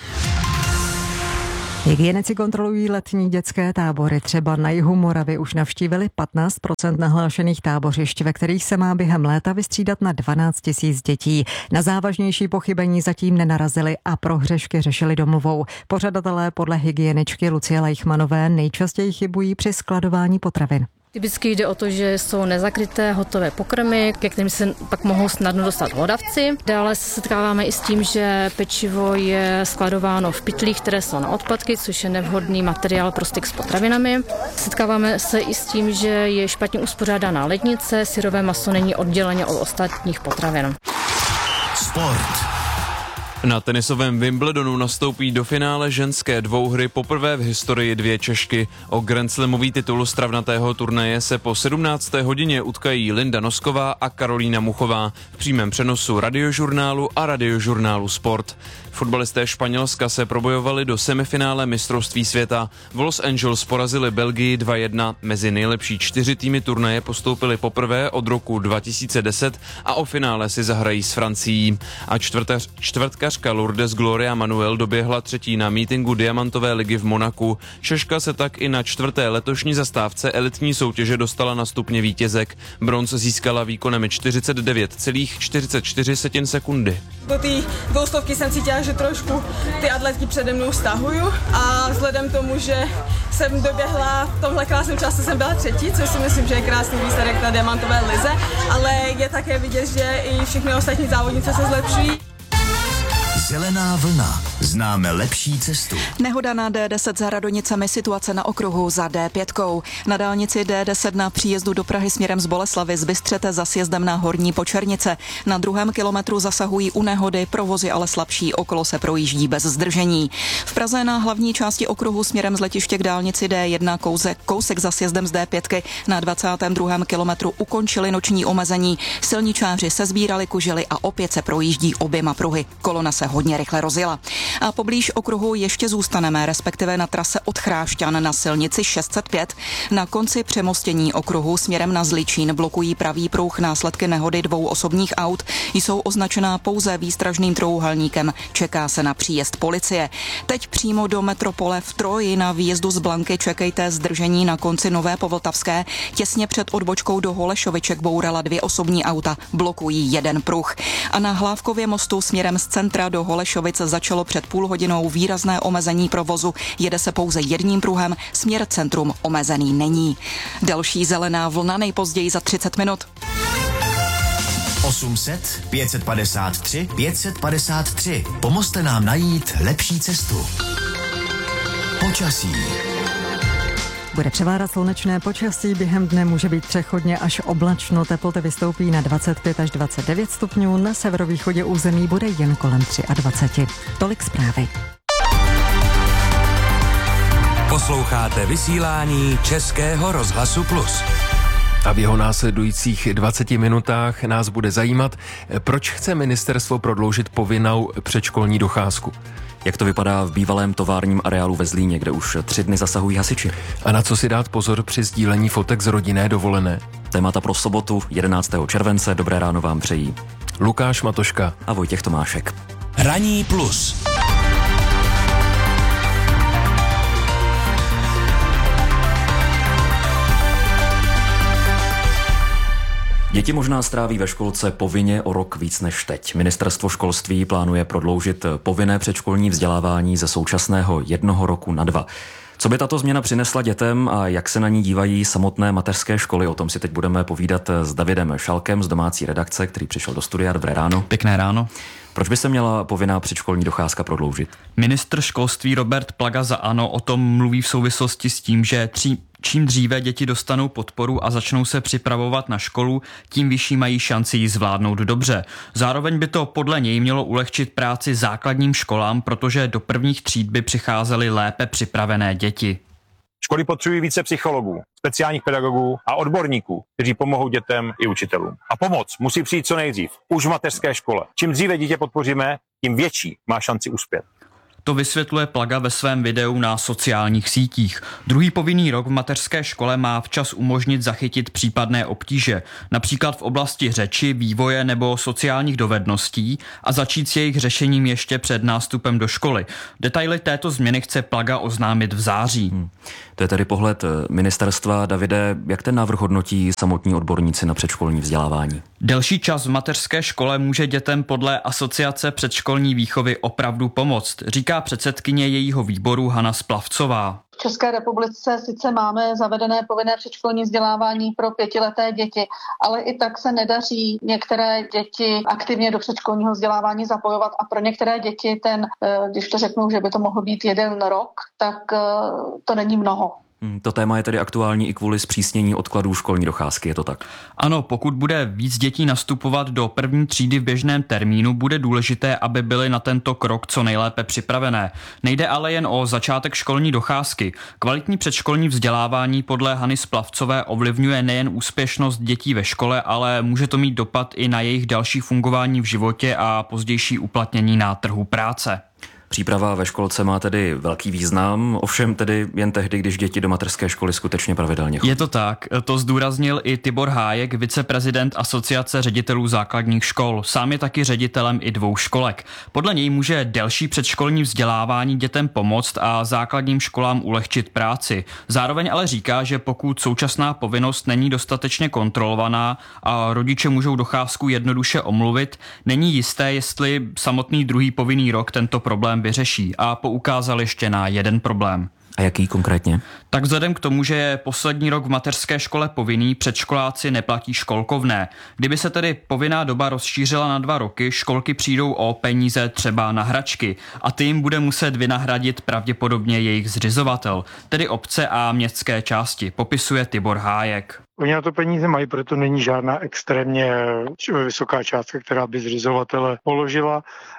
Hygienici kontrolují letní dětské tábory. Třeba na jihu Moravy už navštívili patnáct procent nahlášených tábořišť, ve kterých se má během léta vystřídat na dvanáct tisíc dětí. Na závažnější pochybení zatím nenarazili a prohřešky řešili domluvou. Pořadatelé podle hygieničky Lucie Lejchmanové nejčastěji chybují při skladování potravin. Typicky jde o to, že jsou nezakryté hotové pokrmy, ke kterým se pak mohou snadno dostat hlodavci. Dále se setkáváme i s tím, že pečivo je skladováno v pytlích, které jsou na odpadky, což je nevhodný materiál pro styk s potravinami. Setkáváme se i s tím, že je špatně uspořádaná lednice, syrové maso není odděleně od ostatních potravin. Sport. Na tenisovém Wimbledonu nastoupí do finále ženské dvouhry poprvé v historii dvě Češky. O grandslamový titul stravnatého turnaje se po sedmnácté hodině utkají Linda Nosková a Karolína Muchová v přímém přenosu Radiožurnálu a Radiožurnálu Sport. Fotbalisté Španělska se probojovali do semifinále mistrovství světa. V Los Angeles porazili Belgii dva jedna. Mezi nejlepší čtyři týmy turnaje postoupili poprvé od roku dva tisíce deset a o finále si zahrají s Francií. A čtvrtař, čtvrtkařka Lourdes Gloria Manuel doběhla třetí na mítinku Diamantové ligy v Monaku. Češka se tak i na čtvrté letošní zastávce elitní soutěže dostala na stupně vítězek. Bronz získala výkonem čtyřicet devět celá čtyřicet čtyři sekundy. Do té dvoustovky jsem cítila, že trošku ty atletky přede mnou stahuju a vzhledem tomu, že jsem doběhla v tomhle krásném čase, jsem byla třetí, což si myslím, že je krásný výsledek na diamantové lize, ale je také vidět, že i všechny ostatní závodnice se zlepšují. Zelená vlna. Známe lepší cestu. Nehoda na D deset za Radonicemi, situace na okruhu za D pět. Na dálnici D deset na příjezdu do Prahy směrem z Boleslavy z Bystřete za sjezdem na Horní Počernice. Na druhém kilometru zasahují u nehody, provozy ale slabší, okolo se projíždí bez zdržení. V Praze na hlavní části okruhu směrem z letiště k dálnici D jedna kousek, kousek za sjezdem z D pět na dvacátém druhém kilometru ukončili noční omezení. Silničáři se sbírali kužely a opět se projíždí oběma pruhy. Kolona se hodně rychle rozjela. A poblíž okruhu ještě zůstaneme, respektive na trase od Chrášťan na silnici šest set pět. Na konci přemostění okruhu směrem na Zličín blokují pravý pruh. Následky nehody dvou osobních aut jsou označená pouze výstražným trojúhelníkem. Čeká se na příjezd policie. Teď přímo do metropole v Troji na výjezdu z Blanky čekejte zdržení na konci Nové Povltavské. Těsně před odbočkou do Holešoviček bourala dvě osobní auta, blokují jeden pruh. A na Hlávkově mostu směrem z centra do Holešovic začalo před půl hodinou výrazné omezení provozu. Jede se pouze jedním pruhem, směr centrum omezený není. Další zelená vlna nejpozději za třicet minut. osm set, pět set padesát tři, pět set padesát tři. Pomozte nám najít lepší cestu. Počasí. Bude převádat slunečné počasí, během dne může být přechodně až oblačno, teploty vystoupí na dvacet pět až dvacet devět stupňů, na severovýchodě území bude jen kolem dvacet tři. Tolik zprávy. Posloucháte vysílání Českého rozhlasu Plus. A v jeho následujících dvaceti minutách nás bude zajímat, proč chce ministerstvo prodloužit povinnou předškolní docházku. Jak to vypadá v bývalém továrním areálu ve Zlíně, kde už tři dny zasahují hasiči. A na co si dát pozor při sdílení fotek z rodinné dovolené. Témata pro sobotu jedenáctého července. Dobré ráno vám přejí Lukáš Matoška a Vojtěch Tomášek. Ranní plus. Děti možná stráví ve školce povinně o rok víc než teď. Ministerstvo školství plánuje prodloužit povinné předškolní vzdělávání ze současného jednoho roku na dva. Co by tato změna přinesla dětem a jak se na ní dívají samotné mateřské školy? O tom si teď budeme povídat s Davidem Šalkem z domácí redakce, který přišel do studia. Dobré ráno. Pěkné ráno. Proč by se měla povinná předškolní docházka prodloužit? Ministr školství Robert Plaga za ANO o tom mluví v souvislosti s tím, že tři, čím dříve děti dostanou podporu a začnou se připravovat na školu, tím vyšší mají šanci ji zvládnout dobře. Zároveň by to podle něj mělo ulehčit práci základním školám, protože do prvních tříd by přicházely lépe připravené děti. Školy potřebují více psychologů, speciálních pedagogů a odborníků, kteří pomohou dětem i učitelům. A pomoc musí přijít co nejdřív, už v mateřské škole. Čím dříve dítě podpoříme, tím větší má šanci uspět. To vysvětluje Plaga ve svém videu na sociálních sítích. Druhý povinný rok v mateřské škole má včas umožnit zachytit případné obtíže, například v oblasti řeči, vývoje nebo sociálních dovedností a začít s jejich řešením ještě před nástupem do školy. Detaily této změny chce Plaga oznámit v září. Hmm. To je tedy pohled ministerstva. Davide, jak ten návrh hodnotí samotní odborníci na předškolní vzdělávání? Delší čas v mateřské škole může dětem podle Asociace předškolní výchovy opravdu pomoct, říká předsedkyně jejího výboru Hana Splavcová. V České republice sice máme zavedené povinné předškolní vzdělávání pro pětileté děti, ale i tak se nedaří některé děti aktivně do předškolního vzdělávání zapojovat a pro některé děti ten, když to řeknu, že by to mohl být jeden rok, tak to není mnoho. To téma je tedy aktuální i kvůli zpřísnění odkladů školní docházky, je to tak? Ano, pokud bude víc dětí nastupovat do první třídy v běžném termínu, bude důležité, aby byly na tento krok co nejlépe připravené. Nejde ale jen o začátek školní docházky. Kvalitní předškolní vzdělávání podle Hany Splavcové ovlivňuje nejen úspěšnost dětí ve škole, ale může to mít dopad i na jejich další fungování v životě a pozdější uplatnění na trhu práce. Příprava ve školce má tedy velký význam, ovšem tedy jen tehdy, když děti do mateřské školy skutečně pravidelně chodí. Je to tak, to zdůraznil i Tibor Hájek, viceprezident Asociace ředitelů základních škol. Sám je taky ředitelem i dvou školek. Podle něj může delší předškolní vzdělávání dětem pomoct a základním školám ulehčit práci. Zároveň ale říká, že pokud současná povinnost není dostatečně kontrolovaná a rodiče můžou docházku jednoduše omluvit, není jisté, jestli samotný druhý povinný rok tento problém vyřeší a poukázal ještě na jeden problém. A jaký konkrétně? Tak vzhledem k tomu, že je poslední rok v mateřské škole povinný, předškoláci neplatí školkovné. Kdyby se tedy povinná doba rozšířila na dva roky, školky přijdou o peníze třeba na hračky a ty jim bude muset vynahradit pravděpodobně jejich zřizovatel, tedy obce a městské části, popisuje Tibor Hájek. Oni na to peníze mají, proto není žádná extrémně vysoká částka, která by zřizovatele položila,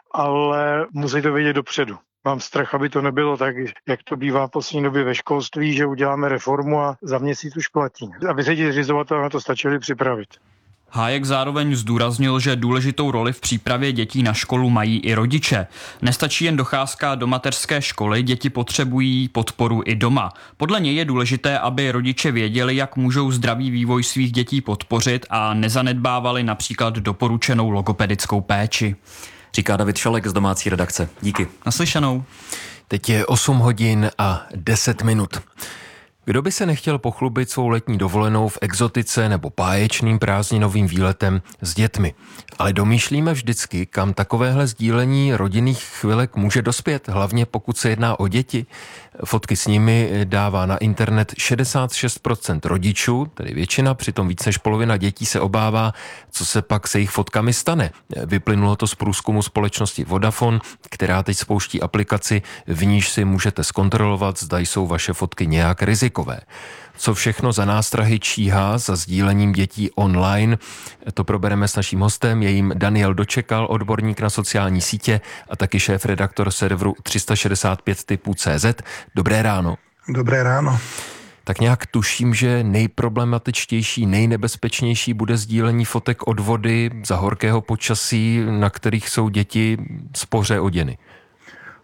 ale musí to vědět dopředu. Mám strach, aby to nebylo tak, jak to bývá v poslední době ve školství, že uděláme reformu a za měsíc už platí. Aby se ti zřizovatelé na to stačili připravit. Hájek zároveň zdůraznil, že důležitou roli v přípravě dětí na školu mají i rodiče. Nestačí jen docházka do mateřské školy, děti potřebují podporu i doma. Podle něj je důležité, aby rodiče věděli, jak můžou zdravý vývoj svých dětí podpořit a nezanedbávali například doporučenou logopedickou péči. Říká David Šalek z domácí redakce. Díky. Naslyšenou. Teď je osm hodin a deset minut. Kdo by se nechtěl pochlubit svou letní dovolenou v exotice nebo báječným prázdninovým výletem s dětmi? Ale domýšlíme vždycky, kam takovéhle sdílení rodinných chvilek může dospět, hlavně pokud se jedná o děti. Fotky s nimi dává na internet šedesát šest procent rodičů, tedy většina, přitom víc než polovina dětí se obává, co se pak se jejich fotkami stane. Vyplynulo to z průzkumu společnosti Vodafone, která teď spouští aplikaci, v níž si můžete zkontrolovat, zda jsou vaše fotky nějak rizikové. Co všechno za nástrahy číhá za sdílením dětí online, to probereme s naším hostem, je jim Daniel Dočekal, odborník na sociální sítě a taky šéf-redaktor serveru tři sta šedesát pět typů tečka cé zet. Dobré ráno. Dobré ráno. Tak nějak tuším, že nejproblematičtější, nejnebezpečnější bude sdílení fotek od vody za horkého počasí, na kterých jsou děti spoře oděny.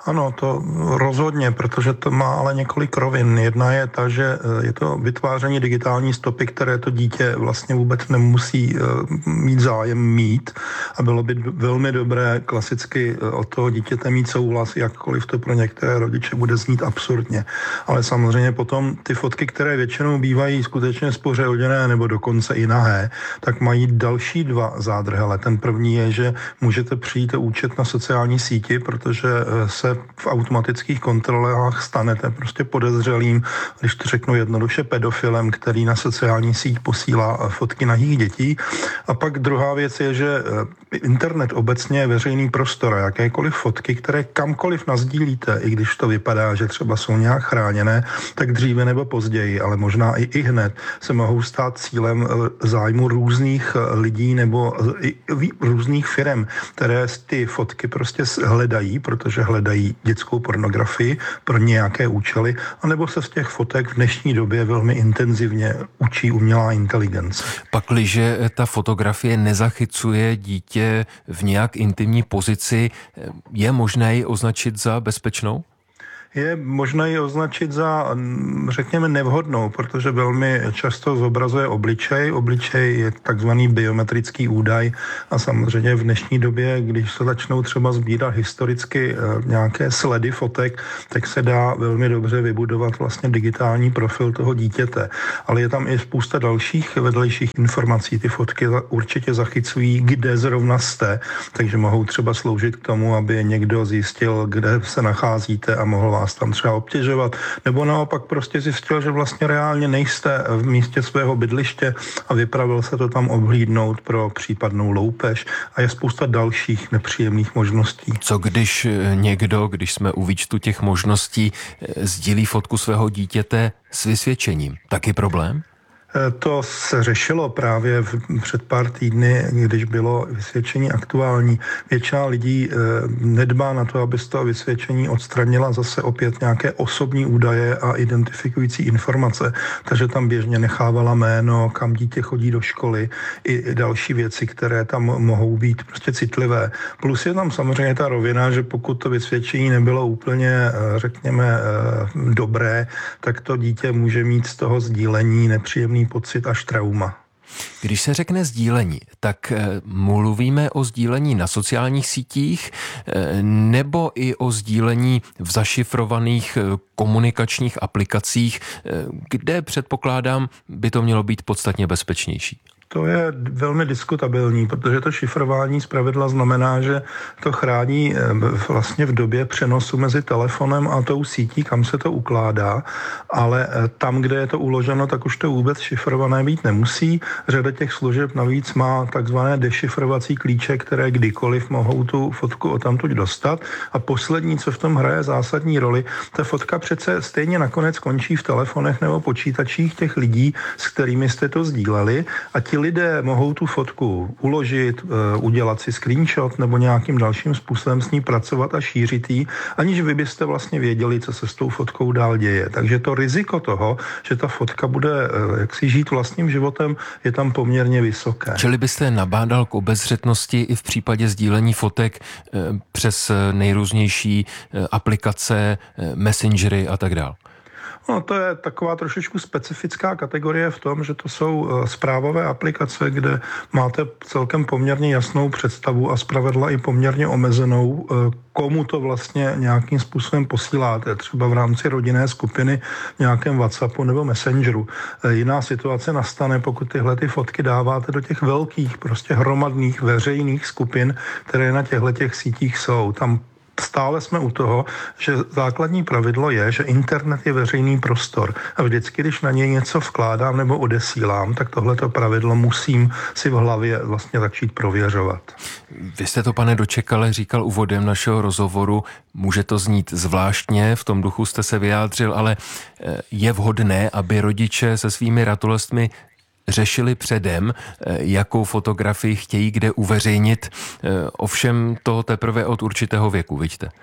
Ano, to rozhodně, protože to má ale několik rovin. Jedna je ta, že je to vytváření digitální stopy, které to dítě vlastně vůbec nemusí mít zájem mít a bylo by velmi dobré klasicky od toho dítěte mít souhlas, jakkoliv to pro některé rodiče bude znít absurdně. Ale samozřejmě potom ty fotky, které většinou bývají skutečně spořelděné nebo dokonce i nahé, tak mají další dva zádrhele. Ten první je, že můžete přijít účet na sociální síti, protože se v automatických kontrolách stanete prostě podezřelým, když to řeknu jednoduše, pedofilem, který na sociální síť posílá fotky nahých dětí. A pak druhá věc je, že internet obecně je veřejný prostor a jakékoliv fotky, které kamkoliv nasdílíte, i když to vypadá, že třeba jsou nějak chráněné, tak dříve nebo později, ale možná i, i hned se mohou stát cílem zájmu různých lidí nebo i různých firem, které ty fotky prostě hledají, protože hledají dětskou pornografii pro nějaké účely, anebo se z těch fotek v dnešní době velmi intenzivně učí umělá inteligence. Pakliže ta fotografie nezachycuje dítě v nějak intimní pozici, je možné ji označit za bezpečnou? Je možné ji označit za, řekněme, nevhodnou, protože velmi často zobrazuje obličej. Obličej je takzvaný biometrický údaj a samozřejmě v dnešní době, když se začnou třeba sbírat historicky nějaké sledy fotek, tak se dá velmi dobře vybudovat vlastně digitální profil toho dítěte. Ale je tam i spousta dalších vedlejších informací. Ty fotky určitě zachycují, kde zrovna jste, takže mohou třeba sloužit k tomu, aby někdo zjistil, kde se nacházíte a mohl vás tam třeba obtěžovat, nebo naopak prostě zjistil, že vlastně reálně nejste v místě svého bydliště a vypravil se to tam obhlídnout pro případnou loupež a je spousta dalších nepříjemných možností. Co když někdo, když jsme u výčtu těch možností, sdílí fotku svého dítěte s vysvědčením? Taky problém? To se řešilo právě v, před pár týdny, když bylo vysvědčení aktuální. Většina lidí e, nedbá na to, aby z toho vysvědčení odstranila zase opět nějaké osobní údaje a identifikující informace. Takže tam běžně nechávala jméno, kam dítě chodí do školy i další věci, které tam mohou být prostě citlivé. Plus je tam samozřejmě ta rovina, že pokud to vysvědčení nebylo úplně, řekněme, e, dobré, tak to dítě může mít z toho sdílení nepříjemný pocit až trauma. Když se řekne sdílení, tak mluvíme o sdílení na sociálních sítích nebo i o sdílení v zašifrovaných komunikačních aplikacích, kde předpokládám, by to mělo být podstatně bezpečnější? To je velmi diskutabilní, protože to šifrování zpravidla znamená, že to chrání vlastně v době přenosu mezi telefonem a tou sítí, kam se to ukládá, ale tam, kde je to uloženo, tak už to vůbec šifrované být nemusí. Řada těch služeb navíc má takzvané dešifrovací klíče, které kdykoliv mohou tu fotku odtamtud dostat. A poslední, co v tom hraje zásadní roli, ta fotka přece stejně nakonec končí v telefonech nebo počítačích těch lidí, s kterými jste to sdíleli, a ti lidé mohou tu fotku uložit, udělat si screenshot nebo nějakým dalším způsobem s ní pracovat a šířit ji, aniž vy byste vlastně věděli, co se s tou fotkou dál děje. Takže to riziko toho, že ta fotka bude jaksi žít vlastním životem, je tam poměrně vysoké. Čili byste nabádal k obezřetnosti i v případě sdílení fotek přes nejrůznější aplikace, messengery a tak dále? No, to je taková trošičku specifická kategorie v tom, že to jsou zprávové aplikace, kde máte celkem poměrně jasnou představu a zpravidla i poměrně omezenou, komu to vlastně nějakým způsobem posíláte, třeba v rámci rodinné skupiny v nějakém WhatsAppu nebo Messengeru. Jiná situace nastane, pokud tyhle ty fotky dáváte do těch velkých, prostě hromadných veřejných skupin, které na těchto těch sítích jsou. Tam stále jsme u toho, že základní pravidlo je, že internet je veřejný prostor a vždycky, když na něj něco vkládám nebo odesílám, tak tohleto pravidlo musím si v hlavě vlastně začít prověřovat. Vy jste to, pane Dočekale, říkal úvodem našeho rozhovoru, může to znít zvláštně, v tom duchu jste se vyjádřil, ale je vhodné, aby rodiče se svými ratolestmi řešili předem, jakou fotografii chtějí kde uveřejnit, ovšem to teprve od určitého věku, vidíte?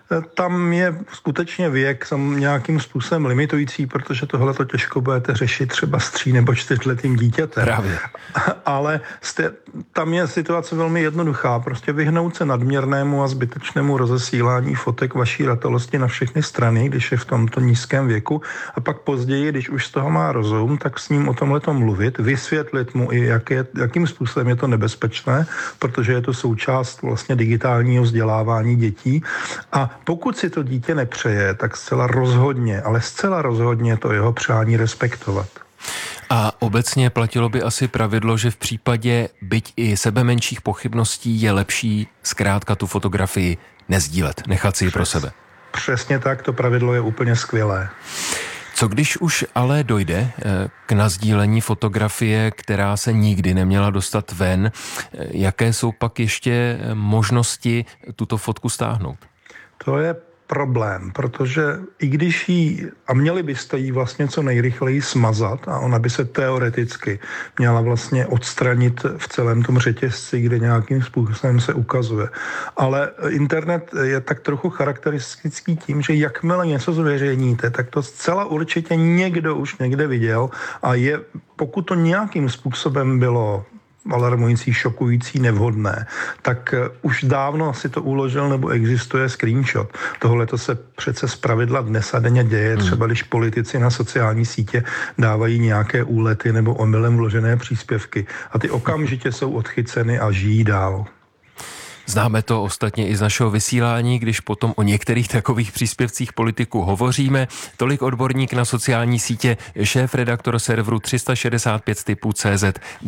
Tam je skutečně věk sam nějakým způsobem limitující, protože tohle to těžko budete řešit třeba s tří nebo čtyřletým dítětem. Právě. Ale jste, tam je situace velmi jednoduchá. Prostě vyhnout se nadměrnému a zbytečnému rozesílání fotek vaší ratolosti na všechny strany, když je v tomto nízkém věku, a pak později, když už z toho má rozum, tak s ním o tomhletom mluvit, vysvětlit mu i jak je, jakým způsobem je to nebezpečné, protože je to součást vlastně digitálního vzdělávání dětí. A pokud si to dítě nepřeje, tak zcela rozhodně, ale zcela rozhodně to jeho přání respektovat. A obecně platilo by asi pravidlo, že v případě byť i sebe menších pochybností je lepší zkrátka tu fotografii nezdílet, nechat si ji pro sebe. Přesně tak, to pravidlo je úplně skvělé. Co když už ale dojde k nazdílení fotografie, která se nikdy neměla dostat ven, jaké jsou pak ještě možnosti tuto fotku stáhnout? To je problém, protože i když jí, a měli byste jí vlastně co nejrychleji smazat a ona by se teoreticky měla vlastně odstranit v celém tom řetězci, kde nějakým způsobem se ukazuje. Ale internet je tak trochu charakteristický tím, že jakmile něco zveřejníte, tak to zcela určitě někdo už někde viděl a je, pokud to nějakým způsobem bylo alarmující, šokující, nevhodné, tak už dávno si to uložil nebo existuje screenshot. Tohle to se přece zpravidla dnes a denně děje, třeba když politici na sociální sítě dávají nějaké úlety nebo omylem vložené příspěvky a ty okamžitě jsou odchyceny a žijí dál. Známe to ostatně i z našeho vysílání, když potom o některých takových příspěvcích politiků hovoříme. Tolik odborník na sociální sítě, šéf redaktor serveru tři sta šedesát pět tipů tečka cé zet